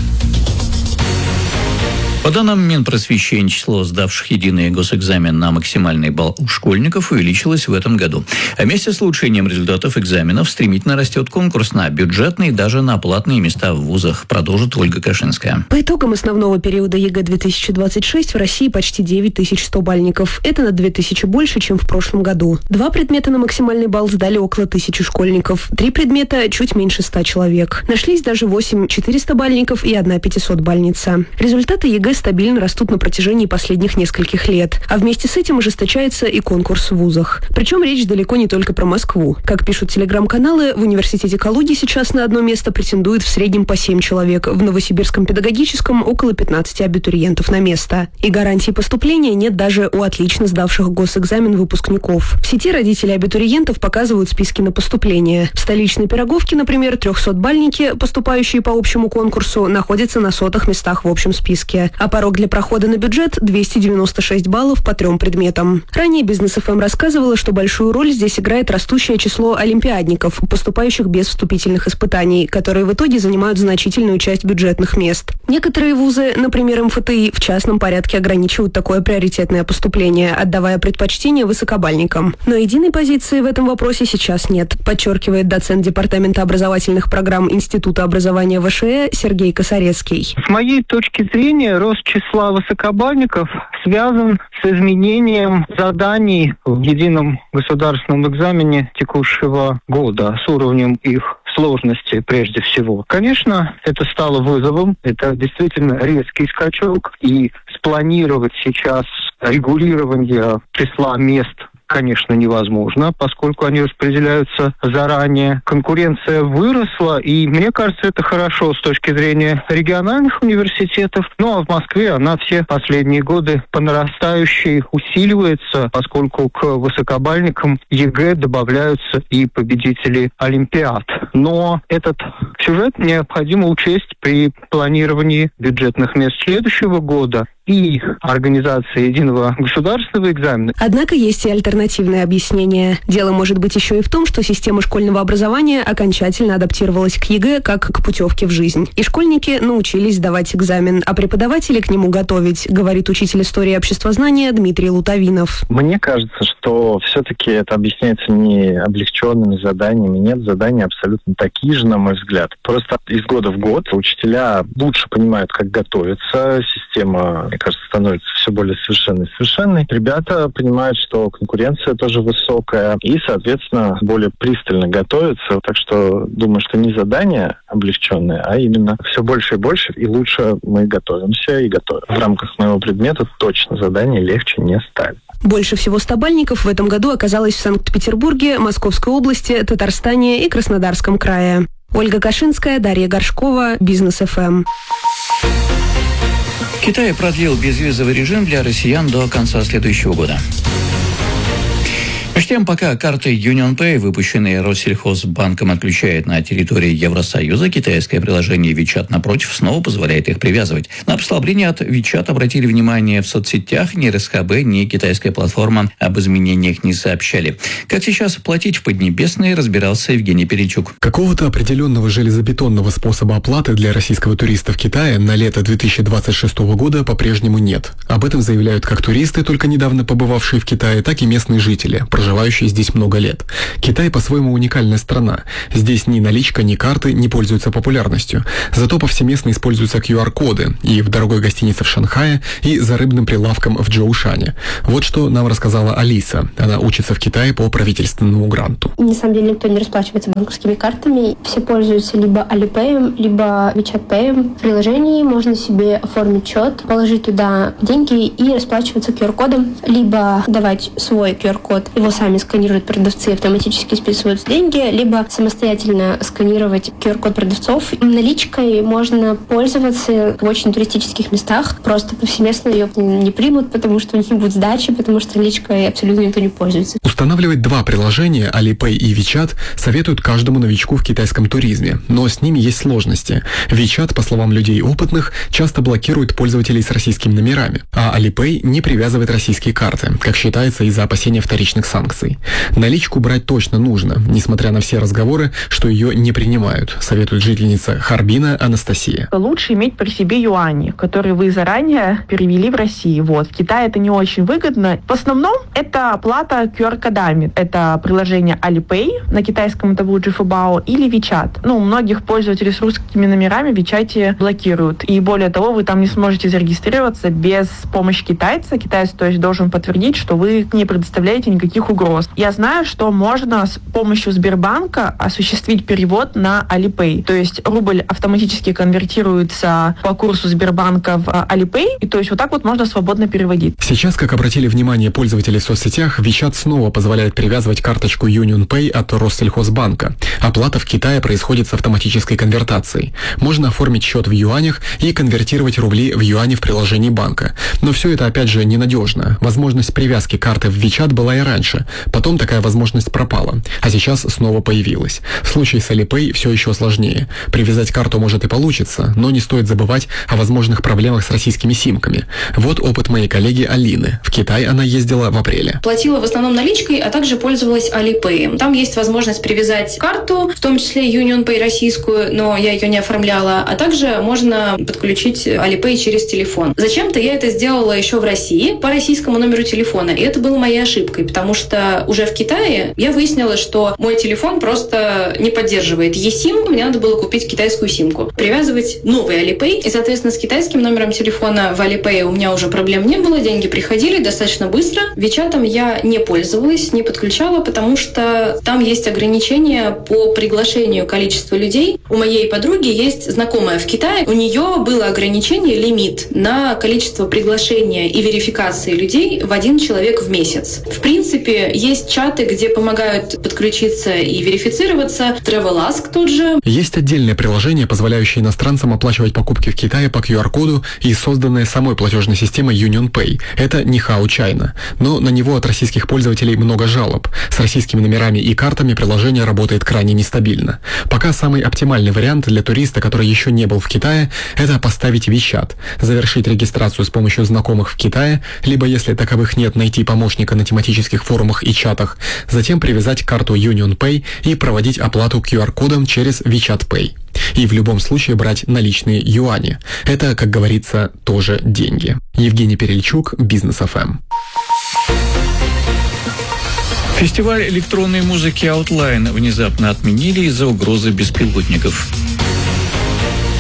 По данным Минпросвещения, число сдавших единый госэкзамен на максимальный балл у школьников увеличилось в этом году. А вместе с улучшением результатов экзаменов стремительно растет конкурс на бюджетные и даже на платные места в вузах, продолжит Ольга Кашинская. По итогам основного периода ЕГЭ две тысячи двадцать шесть в России почти девять тысяч сто бальников. Это на две тысячи больше, чем в прошлом году. Два предмета на максимальный балл сдали около тысячи школьников. Три предмета чуть меньше ста человек. Нашлись даже восемь четыреста бальников и одна пятисот бальница. Результаты ЕГЭ стабильно растут на протяжении последних нескольких лет. А вместе с этим ожесточается и конкурс в вузах. Причем речь далеко не только про Москву. Как пишут телеграм-каналы, в университете Калуги сейчас на одно место претендует в среднем по семь человек. В Новосибирском педагогическом около пятнадцати абитуриентов на место. И гарантии поступления нет даже у отлично сдавших госэкзамен выпускников. В сети родители абитуриентов показывают списки на поступление. В столичной Пироговке, например, трехсотбальники, поступающие по общему конкурсу, находятся на сотых местах в общем списке. А порог для прохода на бюджет – двести девяносто шесть баллов по трем предметам. Ранее Бизнес эф эм рассказывала, что большую роль здесь играет растущее число олимпиадников, поступающих без вступительных испытаний, которые в итоге занимают значительную часть бюджетных мест. Некоторые вузы, например, эм эф тэ и, в частном порядке ограничивают такое приоритетное поступление, отдавая предпочтение высокобальникам. Но единой позиции в этом вопросе сейчас нет, подчеркивает доцент Департамента образовательных программ Института образования вэ ша э Сергей Косарецкий. С моей точки зрения, рост числа высокобальников связан с изменением заданий в едином государственном экзамене текущего года, с уровнем их сложности прежде всего. Конечно, это стало вызовом, это действительно резкий скачок, и спланировать сейчас регулирование числа мест конечно, невозможно, поскольку они распределяются заранее. Конкуренция выросла, и мне кажется, это хорошо с точки зрения региональных университетов. Ну, а в Москве она все последние годы по нарастающей усиливается, поскольку к высокобальникам ЕГЭ добавляются и победители Олимпиад. Но этот сюжет необходимо учесть при планировании бюджетных мест следующего года и организации единого государственного экзамена. Однако есть и альтернативное объяснение. Дело может быть еще и в том, что система школьного образования окончательно адаптировалась к ЕГЭ как к путевке в жизнь. И школьники научились сдавать экзамен, а преподаватели к нему готовить, говорит учитель истории и обществознания Дмитрий Лутовинов. Мне кажется, что все-таки это объясняется не облегченными заданиями. Нет, задания абсолютно такие же, на мой взгляд. Просто из года в год учителя лучше понимают, как готовиться. Система, мне кажется, становится все более совершенной и совершенной. Ребята понимают, что конкуренция тоже высокая и, соответственно, более пристально готовятся. Так что думаю, что не задания облегченные, а именно все больше и больше и лучше мы готовимся и готовим. В рамках моего предмета точно задания легче не ставят. Больше всего стабальников в этом году оказалось в Санкт-Петербурге, Московской области, Татарстане и Краснодарском крае. Ольга Кашинская, Дарья Горшкова, Бизнес эф эм. Китай продлил безвизовый режим для россиян до конца следующего года. Между тем, пока карты UnionPay, выпущенные Россельхозбанком, отключает на территории Евросоюза, китайское приложение WeChat, напротив, снова позволяет их привязывать. На послабление от WeChat обратили внимание в соцсетях. Ни эр эс ха бэ, ни китайская платформа об изменениях не сообщали. Как сейчас платить в Поднебесной, разбирался Евгений Перельчук. Какого-то определенного железобетонного способа оплаты для российского туриста в Китае на лето две тысячи двадцать шестого года по-прежнему нет. Об этом заявляют как туристы, только недавно побывавшие в Китае, так и местные жители, проживающие здесь много лет. Китай по-своему уникальная страна. Здесь ни наличка, ни карты не пользуются популярностью. Зато повсеместно используются ку ар коды и в дорогой гостинице в Шанхае, и за рыбным прилавком в Джоушане. Вот что нам рассказала Алиса. Она учится в Китае по правительственному гранту. На самом деле никто не расплачивается банковскими картами. Все пользуются либо Alipay, либо WeChat Pay. В приложении можно себе оформить счет, положить туда деньги и расплачиваться ку ар кодом, либо давать свой ку ар код, его сами сканируют продавцы, автоматически списываются деньги, либо самостоятельно сканировать ку ар код продавцов. Наличкой можно пользоваться в очень туристических местах, просто повсеместно ее не примут, потому что у них не будет сдачи, потому что наличкой абсолютно никто не пользуется. Устанавливать два приложения, Alipay и WeChat, советуют каждому новичку в китайском туризме, но с ними есть сложности. WeChat, по словам людей опытных, часто блокирует пользователей с российскими номерами, а Alipay не привязывает российские карты, как считается из-за опасения вторичных санкций. Наличку брать точно нужно, несмотря на все разговоры, что ее не принимают, советует жительница Харбина Анастасия. Лучше иметь при себе юани, которые вы заранее перевели в Россию. Вот. В Китае это не очень выгодно. В основном это оплата ку ар кодами. Это приложение Alipay, на китайском это будет Жифабао, или WeChat. Ну, многих пользователей с русскими номерами в WeChat блокируют. И более того, вы там не сможете зарегистрироваться без помощи китайца. Китаец, то есть, должен подтвердить, что вы не предоставляете никаких угроз. Я знаю, что можно с помощью Сбербанка осуществить перевод на Alipay. То есть рубль автоматически конвертируется по курсу Сбербанка в Alipay, и то есть вот так вот можно свободно переводить. Сейчас, как обратили внимание пользователи в соцсетях, WeChat снова позволяет привязывать карточку UnionPay от Россельхозбанка. Оплата в Китае происходит с автоматической конвертацией. Можно оформить счет в юанях и конвертировать рубли в юани в приложении банка. Но все это, опять же, ненадежно. Возможность привязки карты в WeChat была и раньше. Потом такая возможность пропала, а сейчас снова появилась. В случае с Alipay все еще сложнее. Привязать карту может и получится, но не стоит забывать о возможных проблемах с российскими симками. Вот опыт моей коллеги Алины. В Китай она ездила в апреле. Платила в основном наличкой, а также пользовалась Alipay. Там есть возможность привязать карту, в том числе UnionPay российскую, но я ее не оформляла, а также можно подключить Alipay через телефон. Зачем-то я это сделала еще в России по российскому номеру телефона, и это было моей ошибкой, потому что уже в Китае я выяснила, что мой телефон просто не поддерживает eSIM, мне надо было купить китайскую симку, привязывать новый Alipay, и, соответственно, с китайским номером телефона в Alipay у меня уже проблем не было, деньги приходили достаточно быстро. WeChat'ом я не пользовалась, не подключала, потому что там есть ограничения по приглашению количества людей. У моей подруги есть знакомая в Китае, у нее было ограничение, лимит на количество приглашения и верификации людей в один человек в месяц. В принципе, есть чаты, где помогают подключиться и верифицироваться. TravelAsk тот же. Есть отдельное приложение, позволяющее иностранцам оплачивать покупки в Китае по ку ар коду и созданное самой платежной системой UnionPay. Это Нихао Чайна. Но на него от российских пользователей много жалоб. С российскими номерами и картами приложение работает крайне нестабильно. Пока самый оптимальный вариант для туриста, который еще не был в Китае, это поставить WeChat, завершить регистрацию с помощью знакомых в Китае, либо, если таковых нет, найти помощника на тематических форумах и чатах, затем привязать карту UnionPay и проводить оплату ку ар кодом через WeChat Pay. И в любом случае брать наличные юани. Это, как говорится, тоже деньги. Евгений Перельчук, Бизнес эф эм. Фестиваль электронной музыки Outline внезапно отменили из-за угрозы беспилотников.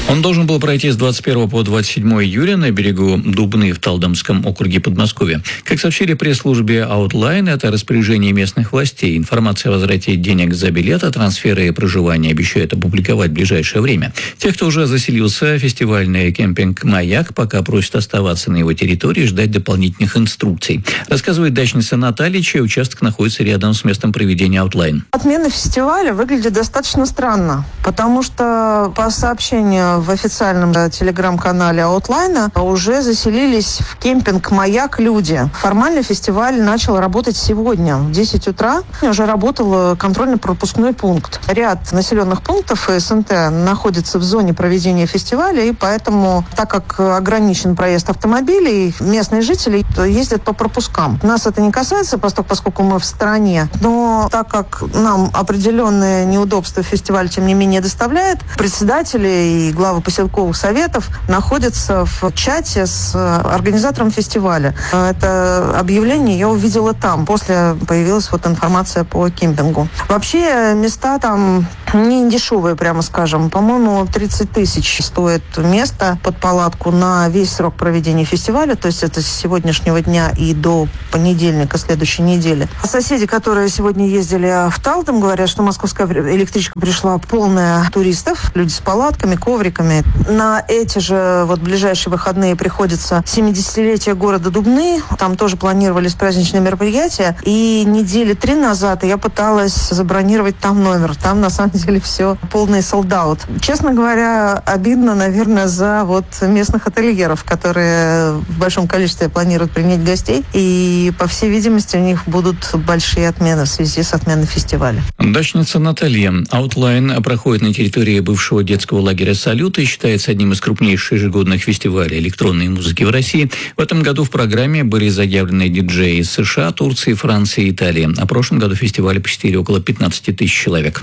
Он должен был пройти с двадцать первого по двадцать седьмое июля на берегу Дубны в Талдомском округе Подмосковья. Как сообщили пресс-службе Outline, это распоряжение местных властей. Информация о возврате денег за билеты, трансферы и проживание обещают опубликовать в ближайшее время. Тех, кто уже заселился, фестивальный кемпинг «Маяк» пока просит оставаться на его территории и ждать дополнительных инструкций. Рассказывает дачница Наталья, чей участок находится рядом с местом проведения Outline. Отмена фестиваля выглядит достаточно странно, потому что по сообщению в официальном телеграм-канале Outline уже заселились в кемпинг «Маяк» люди. Формально фестиваль начал работать сегодня. В десять утра уже работал контрольно-пропускной пункт. Ряд населенных пунктов СНТ находится в зоне проведения фестиваля, и поэтому, так как ограничен проезд автомобилей, местные жители ездят по пропускам. Нас это не касается, поскольку мы в стороне, но так как нам определенные неудобства фестиваль, тем не менее, доставляет, председатели и главы поселковых советов находятся в чате с организатором фестиваля. Это объявление я увидела там. После появилась вот информация по кемпингу. Вообще места там не дешевые, прямо скажем. По-моему, тридцать тысяч стоит место под палатку на весь срок проведения фестиваля. То есть это с сегодняшнего дня и до понедельника следующей недели. Соседи, которые сегодня ездили в Талдом, говорят, что московская электричка пришла полная туристов. Люди с палатками, ковриками. На эти же вот ближайшие выходные приходится семидесятилетие города Дубны. Там тоже планировались праздничные мероприятия. И недели три назад я пыталась забронировать там номер. Там, на самом деле, все полный солд-аут. Честно говоря, обидно, наверное, за вот местных ательеров, которые в большом количестве планируют принять гостей. И, по всей видимости, у них будут большие отмены в связи с отменой фестиваля. Дачница Наталья. Outline проходит на территории бывшего детского лагеря «Салют» и считается одним из крупнейших ежегодных фестивалей электронной музыки в России. В этом году в программе были заявлены диджеи из США, Турции, Франции и Италии. А в прошлом году фестиваль посетили около пятнадцать тысяч человек.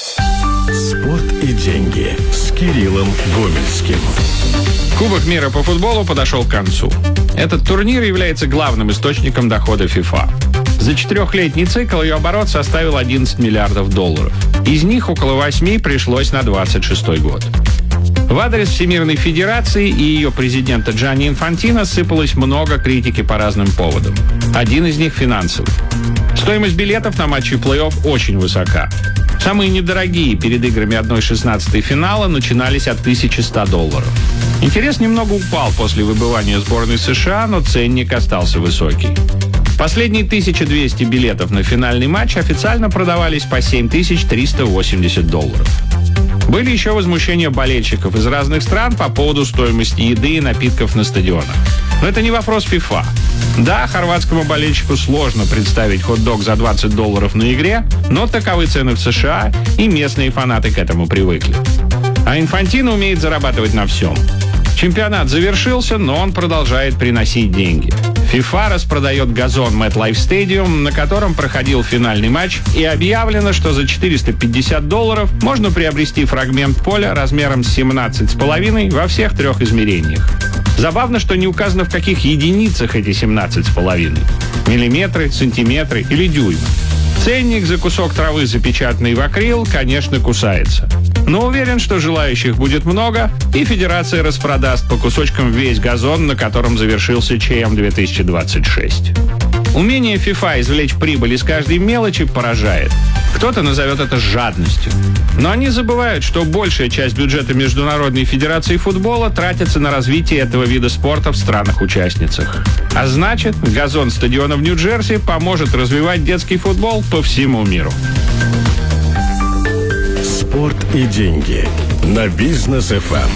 Спорт и деньги с Кириллом Гомельским. Кубок мира по футболу подошел к концу. Этот турнир является главным источником дохода FIFA. За четырехлетний цикл ее оборот составил одиннадцать миллиардов долларов. Из них около восьми пришлось на двадцать шестой год. В адрес Всемирной Федерации и ее президента Джанни Инфантино сыпалось много критики по разным поводам. Один из них – финансовый. Стоимость билетов на матчи плей-офф очень высока. Самые недорогие перед играми одна шестнадцатая финала начинались от тысячи ста долларов. Интерес немного упал после выбывания сборной США, но ценник остался высокий. Последние тысяча двести билетов на финальный матч официально продавались по семь тысяч триста восемьдесят долларов. Были еще возмущения болельщиков из разных стран по поводу стоимости еды и напитков на стадионах. Но это не вопрос FIFA. Да, хорватскому болельщику сложно представить хот-дог за двадцать долларов на игре, но таковы цены в США, и местные фанаты к этому привыкли. А Инфантино умеет зарабатывать на всем. Чемпионат завершился, но он продолжает приносить деньги. FIFA распродает газон MetLife Stadium, на котором проходил финальный матч, и объявлено, что за четыреста пятьдесят долларов можно приобрести фрагмент поля размером семнадцать с половиной во всех трех измерениях. Забавно, что не указано, в каких единицах эти семнадцать с половиной. Миллиметры, сантиметры или дюймы. Ценник за кусок травы, запечатанный в акрил, конечно, кусается. Но уверен, что желающих будет много, и Федерация распродаст по кусочкам весь газон, на котором завершился ЧМ две тысячи двадцать шесть. Умение FIFA извлечь прибыль из каждой мелочи поражает. Кто-то назовет это жадностью. Но они забывают, что большая часть бюджета Международной Федерации футбола тратится на развитие этого вида спорта в странах-участницах. А значит, газон стадиона в Нью-Джерси поможет развивать детский футбол по всему миру. Спорт и деньги на Бизнес эф эм.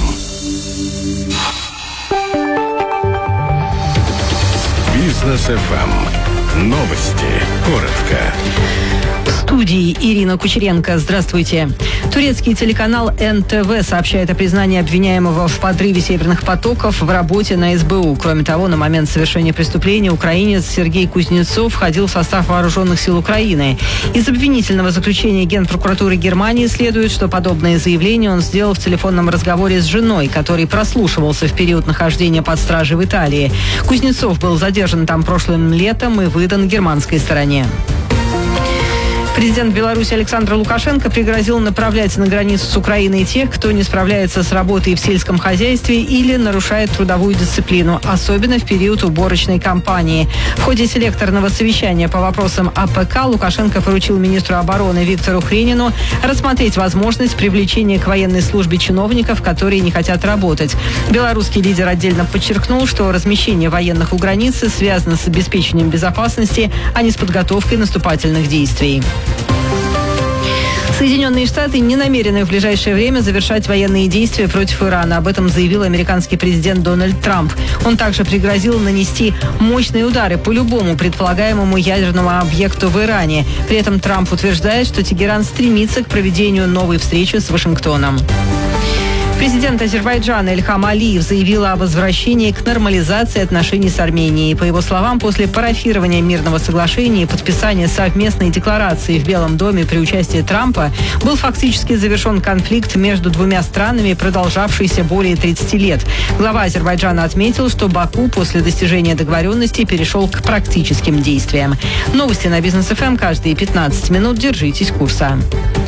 Бизнес эф эм. Новости. Коротко. В студии Ирина Кучеренко. Здравствуйте. Турецкий телеканал эн тэ вэ сообщает о признании обвиняемого в подрыве северных потоков в работе на эс бэ у. Кроме того, на момент совершения преступления украинец Сергей Кузнецов входил в состав вооруженных сил Украины. Из обвинительного заключения Генпрокуратуры Германии следует, что подобное заявление он сделал в телефонном разговоре с женой, который прослушивался в период нахождения под стражей в Италии. Кузнецов был задержан там прошлым летом и выдан германской стороне. Президент Беларуси Александр Лукашенко пригрозил направлять на границу с Украиной тех, кто не справляется с работой в сельском хозяйстве или нарушает трудовую дисциплину, особенно в период уборочной кампании. В ходе селекторного совещания по вопросам АПК Лукашенко поручил министру обороны Виктору Хренину рассмотреть возможность привлечения к военной службе чиновников, которые не хотят работать. Белорусский лидер отдельно подчеркнул, что размещение военных у границы связано с обеспечением безопасности, а не с подготовкой наступательных действий. Соединенные Штаты не намерены в ближайшее время завершать военные действия против Ирана. Об этом заявил американский президент Дональд Трамп. Он также пригрозил нанести мощные удары по любому предполагаемому ядерному объекту в Иране. При этом Трамп утверждает, что Тегеран стремится к проведению новой встречи с Вашингтоном. Президент Азербайджана Ильхам Алиев заявил о возвращении к нормализации отношений с Арменией. По его словам, после парафирования мирного соглашения и подписания совместной декларации в Белом доме при участии Трампа был фактически завершен конфликт между двумя странами, продолжавшийся более тридцати лет. Глава Азербайджана отметил, что Баку после достижения договоренности перешел к практическим действиям. Новости на Бизнес эф эм каждые пятнадцать минут. Держитесь курса.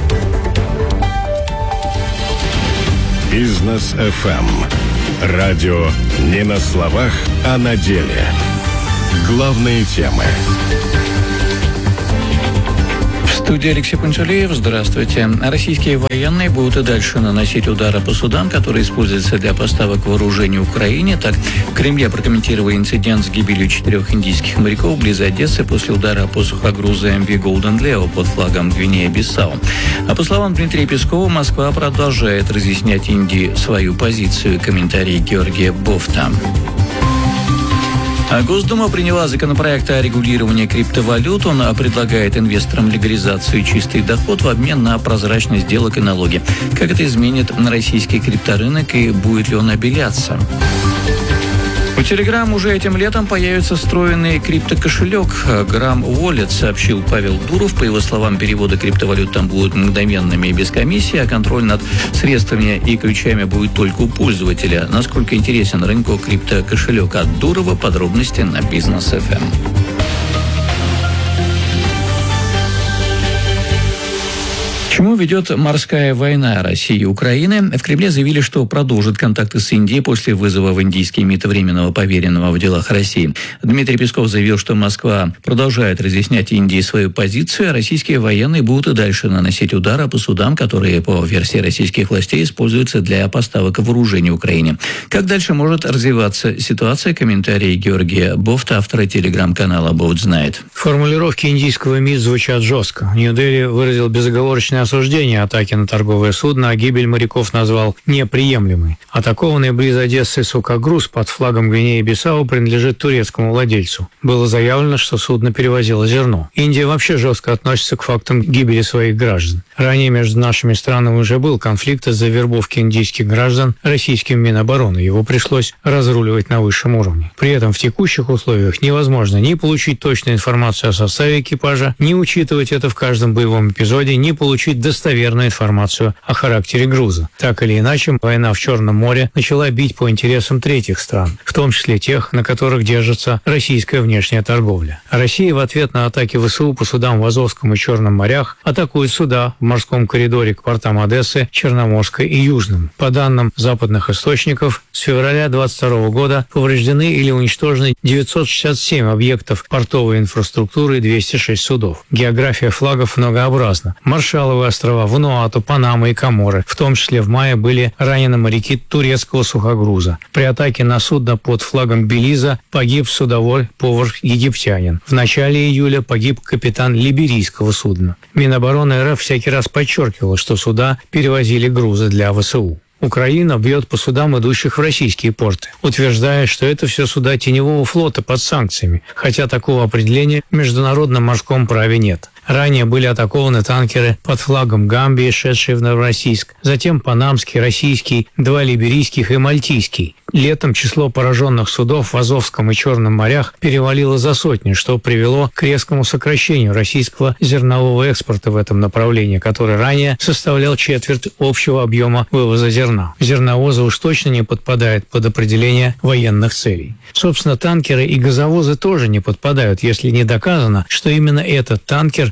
Бизнес эф эм. Радио не на словах, а на деле. Главные темы. В студии Алексей Пунчалеев. Здравствуйте. Российские военные будут и дальше наносить удары по судам, которые используются для поставок вооружений Украине. Так, в Кремле прокомментировали инцидент с гибелью четырех индийских моряков близ Одессы после удара по сухогрузу эм ви Golden Leo под флагом Гвинея-Бисау. А по словам Дмитрия Пескова, Москва продолжает разъяснять Индии свою позицию. Комментарий Георгия Бофта. Госдума приняла законопроект о регулировании криптовалют. Он предлагает инвесторам легализацию и чистый доход в обмен на прозрачность сделок и налоги. Как это изменит российский крипторынок и будет ли он обеляться? У Telegram уже этим летом появится встроенный криптокошелек Gram Wallet, сообщил Павел Дуров. По его словам, переводы криптовалют там будут мгновенными и без комиссии, а контроль над средствами и ключами будет только у пользователя. Насколько интересен рынку криптокошелек от Дурова? Подробности на Бизнес эф эм. К чему ведет морская война России и Украины? В Кремле заявили, что продолжат контакты с Индией после вызова в индийский МИД временного поверенного в делах России. Дмитрий Песков заявил, что Москва продолжает разъяснять Индии свою позицию, а российские военные будут и дальше наносить удары по судам, которые, по версии российских властей, используются для поставок вооружений Украине. Как дальше может развиваться ситуация? Комментарий Георгия Бофта, автора телеграм-канала «Бофт знает». Формулировки индийского МИД звучат жестко. Нью-Дели выразил безоговорочное осуждение атаки на торговое судно, а гибель моряков назвал неприемлемой. Атакованный близ Одессы сухогруз под флагом Гвинеи-Бисау принадлежит турецкому владельцу. Было заявлено, что судно перевозило зерно. Индия вообще жестко относится к фактам гибели своих граждан. Ранее между нашими странами уже был конфликт из-за вербовки индийских граждан российским Минобороны. Его пришлось разруливать на высшем уровне. При этом в текущих условиях невозможно ни получить точную информацию о составе экипажа, ни учитывать это в каждом боевом эпизоде, ни получить достоверную информацию о характере груза. Так или иначе, война в Черном море начала бить по интересам третьих стран, в том числе тех, на которых держится российская внешняя торговля. Россия в ответ на атаки ВСУ по судам в Азовском и Черном морях атакует суда в морском коридоре к портам Одессы, Черноморской и Южным. По данным западных источников, с февраля двадцать второго года повреждены или уничтожены девятьсот шестьдесят семь объектов портовой инфраструктуры и двести шесть судов. География флагов многообразна. Маршалловы острова, Вануату, Панама и Коморы. В том числе в мае были ранены моряки турецкого сухогруза. При атаке на судно под флагом Белиза погиб судовой повар-египтянин. В начале июля погиб капитан либерийского судна. Минобороны РФ всякий раз подчеркивала, что суда перевозили грузы для ВСУ. Украина бьет по судам, идущих в российские порты, утверждая, что это все суда теневого флота под санкциями, хотя такого определения в международном морском праве нет. Ранее были атакованы танкеры под флагом Гамбии, шедшие в Новороссийск, затем панамский, российский, два либерийских и мальтийский. Летом число пораженных судов в Азовском и Черном морях перевалило за сотню, что привело к резкому сокращению российского зернового экспорта в этом направлении, который ранее составлял четверть общего объема вывоза зерна. Зерновозы уж точно не подпадают под определение военных целей. Собственно, танкеры и газовозы тоже не подпадают, если не доказано, что именно этот танкер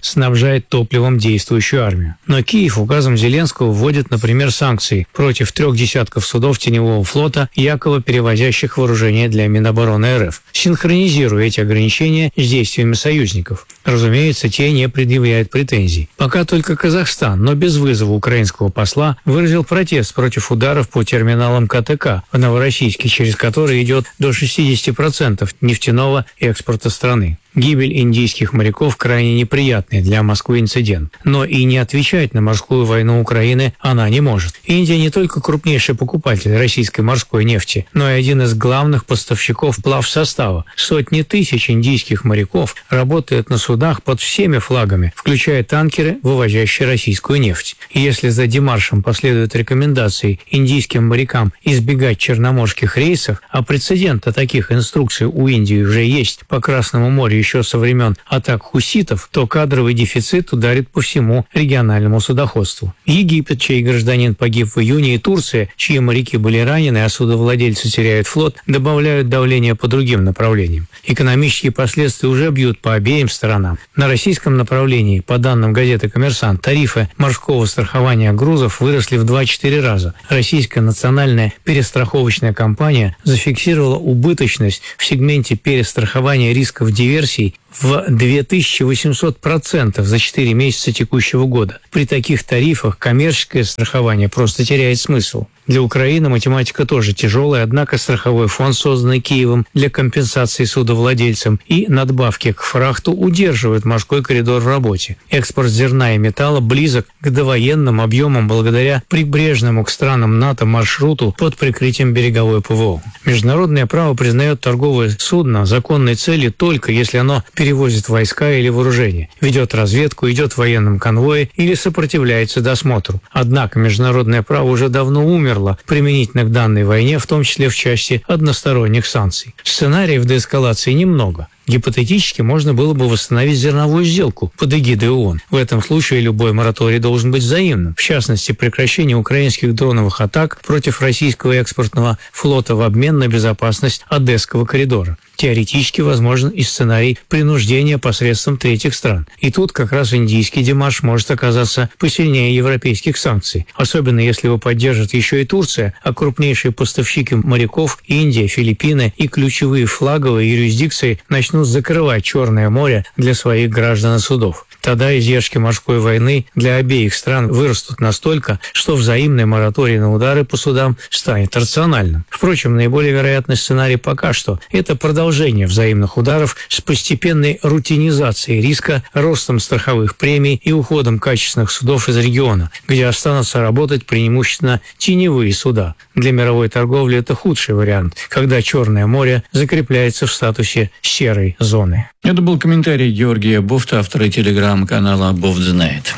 снабжает топливом действующую армию. Но Киев указом Зеленского вводит, например, санкции против трех десятков судов теневого флота, якобы перевозящих вооружение для Минобороны РФ, синхронизируя эти ограничения с действиями союзников. Разумеется, те не предъявляют претензий. Пока только Казахстан, но без вызова украинского посла, выразил протест против ударов по терминалам ка тэ ка в Новороссийске, через который идет до шестидесяти процентов нефтяного экспорта страны. Гибель индийских моряков крайне неприятный для Москвы инцидент. Но и не отвечать на морскую войну Украины она не может. Индия не только крупнейший покупатель российской морской нефти, но и один из главных поставщиков плавсостава. Сотни тысяч индийских моряков работают на судах под всеми флагами, включая танкеры, вывозящие российскую нефть. И если за демаршем последуют рекомендации индийским морякам избегать черноморских рейсов, а прецедента таких инструкций у Индии уже есть по Красному морю еще со времен атак хуситов, то кадровый дефицит ударит по всему региональному судоходству. Египет, чей гражданин погиб в июне, и Турция, чьи моряки были ранены, а судовладельцы теряют флот, добавляют давление по другим направлениям. Экономические последствия уже бьют по обеим сторонам. На российском направлении, по данным газеты «Коммерсант», тарифы морского страхования грузов выросли в два-четыре раза. Российская национальная перестраховочная компания зафиксировала убыточность в сегменте перестрахования рисков диверсии в две тысячи восемьсот процентов за четыре месяца текущего года. При таких тарифах коммерческое страхование просто теряет смысл. Для Украины математика тоже тяжелая, однако страховой фонд, созданный Киевом для компенсации судовладельцам и надбавки к фрахту, удерживает морской коридор в работе. Экспорт зерна и металла близок к довоенным объемам благодаря прибрежному к странам НАТО маршруту под прикрытием береговой ПВО. Международное право признает торговое судно законной цели только если оно перевозит войска или вооружение, ведет разведку, идет в военном конвое или сопротивляется досмотру. Однако международное право уже давно умерло применительно к данной войне, в том числе в части односторонних санкций. Сценариев деэскалации немного. Гипотетически можно было бы восстановить зерновую сделку под эгидой ООН. В этом случае любой мораторий должен быть взаимным. В частности, прекращение украинских дроновых атак против российского экспортного флота в обмен на безопасность Одесского коридора. Теоретически возможен и сценарий принуждения посредством третьих стран. И тут как раз индийский демарш может оказаться посильнее европейских санкций. Особенно если его поддержит еще и Турция, а крупнейшие поставщики моряков – Индия, Филиппины и ключевые флаговые юрисдикции начнут закрывать Черное море для своих граждан и судов. Тогда издержки морской войны для обеих стран вырастут настолько, что взаимный мораторий на удары по судам станет рациональным. Впрочем, наиболее вероятный сценарий пока что – это продолжение взаимных ударов с постепенной рутинизацией риска, ростом страховых премий и уходом качественных судов из региона, где останутся работать преимущественно теневые суда. Для мировой торговли это худший вариант, когда Черное море закрепляется в статусе серой зоны. Это был комментарий Георгия Бофта, автора телеграм-канала «Бофт знает».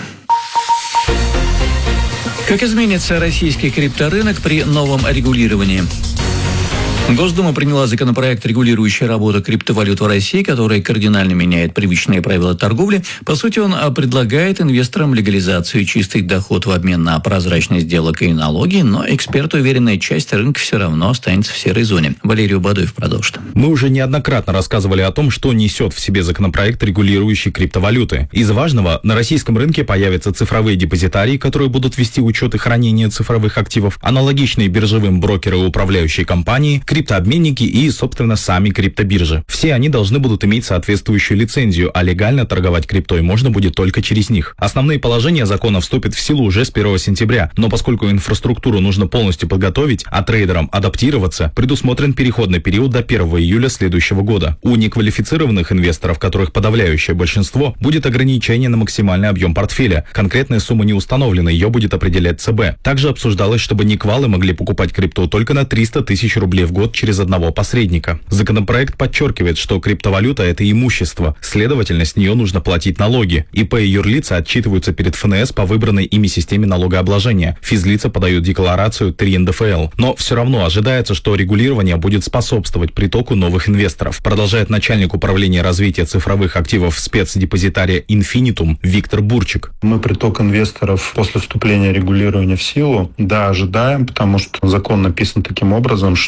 Как изменится российский крипторынок при новом регулировании? Госдума приняла законопроект, регулирующий работу криптовалют в России, который кардинально меняет привычные правила торговли. По сути, он предлагает инвесторам легализацию чистый доход в обмен на прозрачность сделок и налоги, но эксперты уверены, часть рынка все равно останется в серой зоне. Валерий Бадуев продолжит. Мы уже неоднократно рассказывали о том, что несет в себе законопроект, регулирующий криптовалюты. Из важного, на российском рынке появятся цифровые депозитарии, которые будут вести учет и хранение цифровых активов, аналогичные биржевым брокеры и управляющие компании, криптообменники и, собственно, сами криптобиржи. Все они должны будут иметь соответствующую лицензию, а легально торговать криптой можно будет только через них. Основные положения закона вступят в силу уже с первого сентября, но поскольку инфраструктуру нужно полностью подготовить, а трейдерам адаптироваться, предусмотрен переходный период до первого июля следующего года. У неквалифицированных инвесторов, которых подавляющее большинство, будет ограничение на максимальный объем портфеля. Конкретная сумма не установлена, ее будет определять ЦБ. Также обсуждалось, чтобы неквалы могли покупать крипту только на триста тысяч рублей в год через одного посредника. Законопроект подчеркивает, что криптовалюта – это имущество, следовательно, с нее нужно платить налоги. ИП и юрлица отчитываются перед ФНС по выбранной ими системе налогообложения. Физлица подают декларацию три эн дэ эф эл. Но все равно ожидается, что регулирование будет способствовать притоку новых инвесторов, продолжает начальник управления развития цифровых активов спецдепозитария Infinitum Виктор Бурчик. Мы приток инвесторов после вступления регулирования в силу, да, ожидаем, потому что закон написан таким образом, что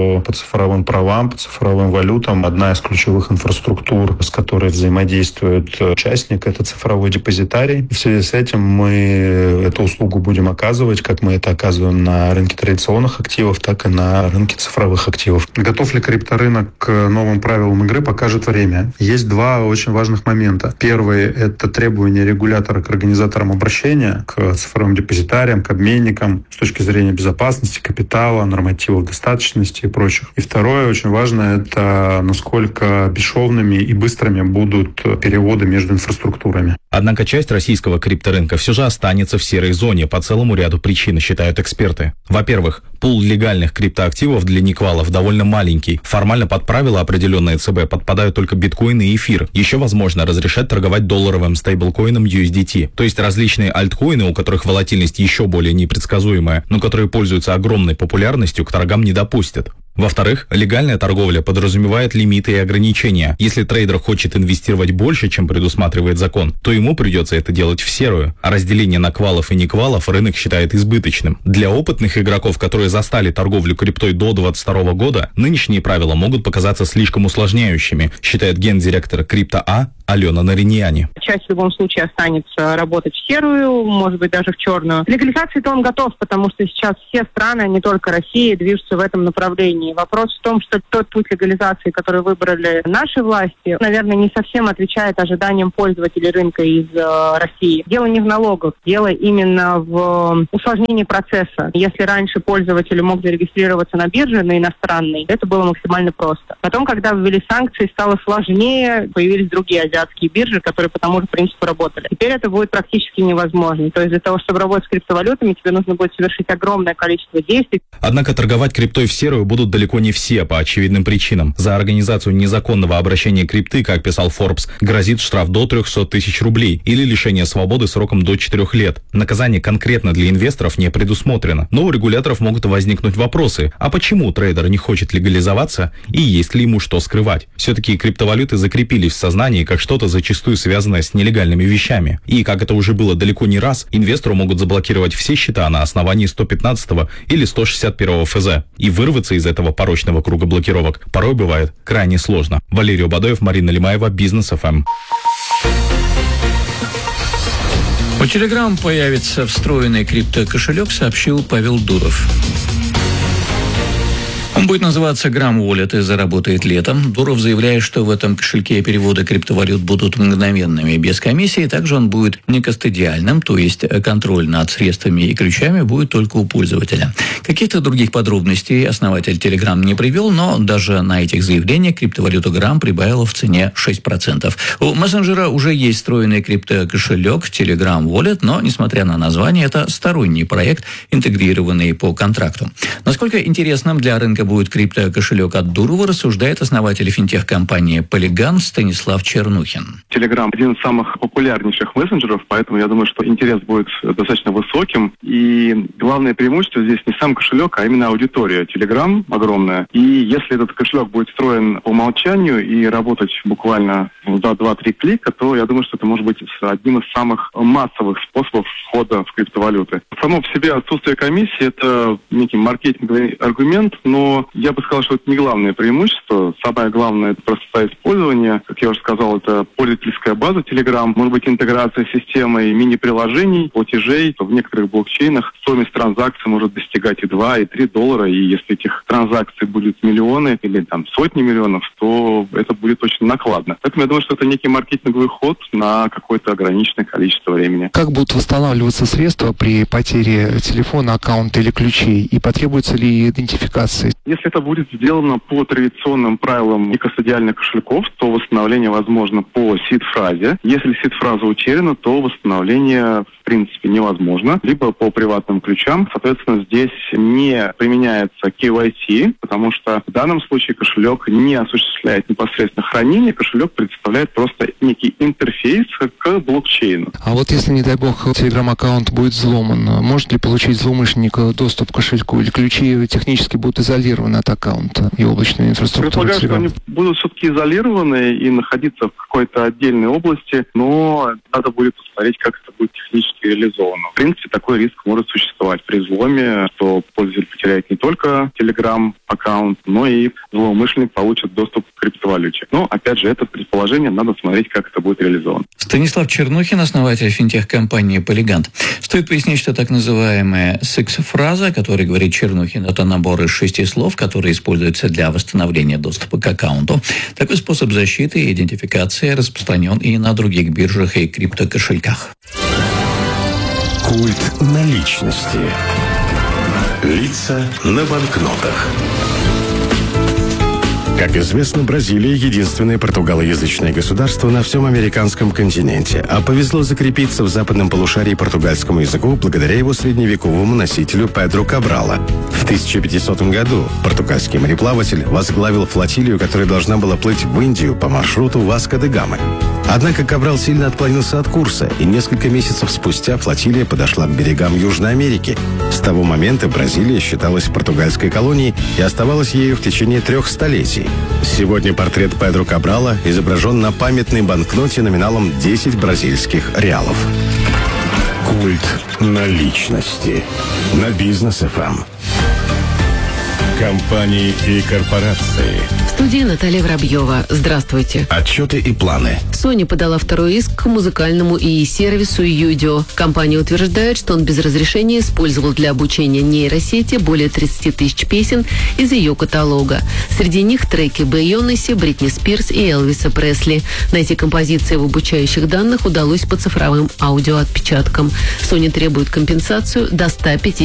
что по цифровым правам, по цифровым валютам одна из ключевых инфраструктур, с которой взаимодействует участник, это цифровой депозитарий. В связи с этим мы эту услугу будем оказывать, как мы это оказываем на рынке традиционных активов, так и на рынке цифровых активов. Готов ли крипторынок к новым правилам игры, покажет время. Есть два очень важных момента. Первый – это требования регулятора к организаторам обращения, к цифровым депозитариям, к обменникам с точки зрения безопасности, капитала, нормативов достаточности и прочих. И второе, очень важно, это насколько бесшовными и быстрыми будут переводы между инфраструктурами. Однако часть российского крипторынка все же останется в серой зоне по целому ряду причин, считают эксперты. Во-первых, пул легальных криптоактивов для неквалов довольно маленький. Формально под правила, определенные ЦБ, подпадают только биткоин и эфир. Еще возможно разрешать торговать долларовым стейблкоином ю эс ди ти, то есть различные альткоины, у которых волатильность еще более непредсказуемая, но которые пользуются огромной популярностью, к торгам не допустят. Во-вторых, легальная торговля подразумевает лимиты и ограничения. Если трейдер хочет инвестировать больше, чем предусматривает закон, то ему придется это делать в серую. А разделение на квалов и неквалов рынок считает избыточным. Для опытных игроков, которые застали торговлю криптой до двадцать второго года, нынешние правила могут показаться слишком усложняющими, считает гендиректор Крипто.А Алена Нариньяни. Часть в любом случае останется работать в серую, может быть, даже в черную. К легализации-то он готов, потому что сейчас все страны, не только Россия, движутся в этом направлении. Вопрос в том, что тот путь легализации, который выбрали наши власти, наверное, не совсем отвечает ожиданиям пользователей рынка из э, России. Дело не в налогах, дело именно в усложнении процесса. Если раньше пользователь мог зарегистрироваться на бирже, на иностранной, это было максимально просто. Потом, когда ввели санкции, стало сложнее, появились другие азиатские биржи, которые по тому же принципу работали. Теперь это будет практически невозможно. То есть для того, чтобы работать с криптовалютами, тебе нужно будет совершить огромное количество действий. Однако торговать криптой в серую будут далеко не все по очевидным причинам. За организацию незаконного обращения крипты, как писал Forbes, грозит штраф до трехсот тысяч рублей или лишение свободы сроком до четырех лет. Наказание конкретно для инвесторов не предусмотрено. Но у регуляторов могут возникнуть вопросы. А почему трейдер не хочет легализоваться и есть ли ему что скрывать? Все-таки криптовалюты закрепились в сознании как что-то зачастую связанное с нелегальными вещами. И, как это уже было далеко не раз, инвестору могут заблокировать все счета на основании сто пятнадцатого или сто шестьдесят первого эф зэ. И вырваться из этого порочного круга блокировок порой бывает крайне сложно. Валерий Убадоев, Марина Лимаева, Бизнес эф эм. У Telegram появится встроенный криптокошелек, сообщил Павел Дуров. Он будет называться Gram Wallet и заработает летом. Дуров заявляет, что в этом кошельке переводы криптовалют будут мгновенными, без комиссии. Также он будет некастодиальным, то есть контроль над средствами и ключами будет только у пользователя. Каких-то других подробностей основатель Telegram не привел, но даже на этих заявлениях криптовалюта Gram прибавила в цене шесть процентов. У мессенджера уже есть встроенный криптокошелек Telegram Wallet, но, несмотря на название, это сторонний проект, интегрированный по контракту. Насколько интересным для рынка будет криптокошелек от Дурова, рассуждает основатель финтех-компании Polygon Станислав Чернухин. Telegram один из самых популярнейших мессенджеров, поэтому я думаю, что интерес будет достаточно высоким. И главное преимущество здесь не сам кошелек, а именно аудитория. Telegram огромная. И если этот кошелек будет встроен по умолчанию и работать буквально за два-три клика, то я думаю, что это может быть одним из самых массовых способов входа в криптовалюты. Само по себе отсутствие комиссии – это некий маркетинговый аргумент, но я бы сказал, что это не главное преимущество. Самое главное – это простота использования. Как я уже сказал, это пользовательская база Telegram. Может быть, интеграция с системой мини-приложений, платежей. В некоторых блокчейнах стоимость транзакций может достигать и два, и три доллара. И если этих транзакций будет миллионы или там сотни миллионов, то это будет очень накладно. Поэтому я думаю, что это некий маркетинговый ход на какое-то ограниченное количество времени. Как будут восстанавливаться средства при потере телефона, аккаунта или ключей? И потребуется ли идентификация? Если это будет сделано по традиционным правилам некастодиальных кошельков, то восстановление возможно по сид-фразе. Если сид-фраза утеряна, то восстановление в принципе невозможно. Либо по приватным ключам. Соответственно, здесь не применяется кей вай си, потому что в данном случае кошелек не осуществляет непосредственно хранение. Кошелек представляет просто некий интерфейс к блокчейну. А вот если, не дай бог, Telegram-аккаунт будет взломан, может ли получить злоумышленник доступ к кошельку? Или ключи технически будут изолированы от аккаунта и облачной инфраструктуры? Предполагаю, что они будут все-таки изолированы и находиться в какой-то отдельной области, но надо будет посмотреть, как это будет технически реализовано. В принципе, такой риск может существовать при взломе, что пользователь потеряет потеряет не только Telegram-аккаунт, но и злоумышленник получит доступ к криптовалюте. Но, опять же, это предположение, надо смотреть, как это будет реализовано. Станислав Чернухин, основатель финтех-компании «Полигант». Стоит пояснить, что так называемая секс-фраза, о которой говорит Чернухин, это набор из шести слов, которые используются для восстановления доступа к аккаунту. Такой способ защиты и идентификации распространен и на других биржах и криптокошельках. Культ наличности. Лица на банкнотах. Как известно, Бразилия – единственное португалоязычное государство на всем американском континенте, а повезло закрепиться в западном полушарии португальскому языку благодаря его средневековому носителю Педро Кабрала. В тысяча пятисотом году португальский мореплаватель возглавил флотилию, которая должна была плыть в Индию по маршруту Васко-де-Гамы. Однако Кабрал сильно отклонился от курса, и несколько месяцев спустя флотилия подошла к берегам Южной Америки. С того момента Бразилия считалась португальской колонией и оставалась ею в течение трех столетий. Сегодня портрет Педро Кабрала изображен на памятной банкноте номиналом десять бразильских реалов. Культ наличности. На Бизнес-эф эм. Компании и корпорации. В студии Наталья Воробьева. Здравствуйте. Отчеты и планы. Sony подала второй иск к музыкальному ИИ-сервису Юдио. Компания утверждает, что он без разрешения использовал для обучения нейросети более тридцати тысяч песен из ее каталога. Среди них треки Бейонсе, Бритни Спирс и Элвиса Пресли. Найти композиции в обучающих данных удалось по цифровым аудиоотпечаткам. Sony требует компенсацию до ста пятидесяти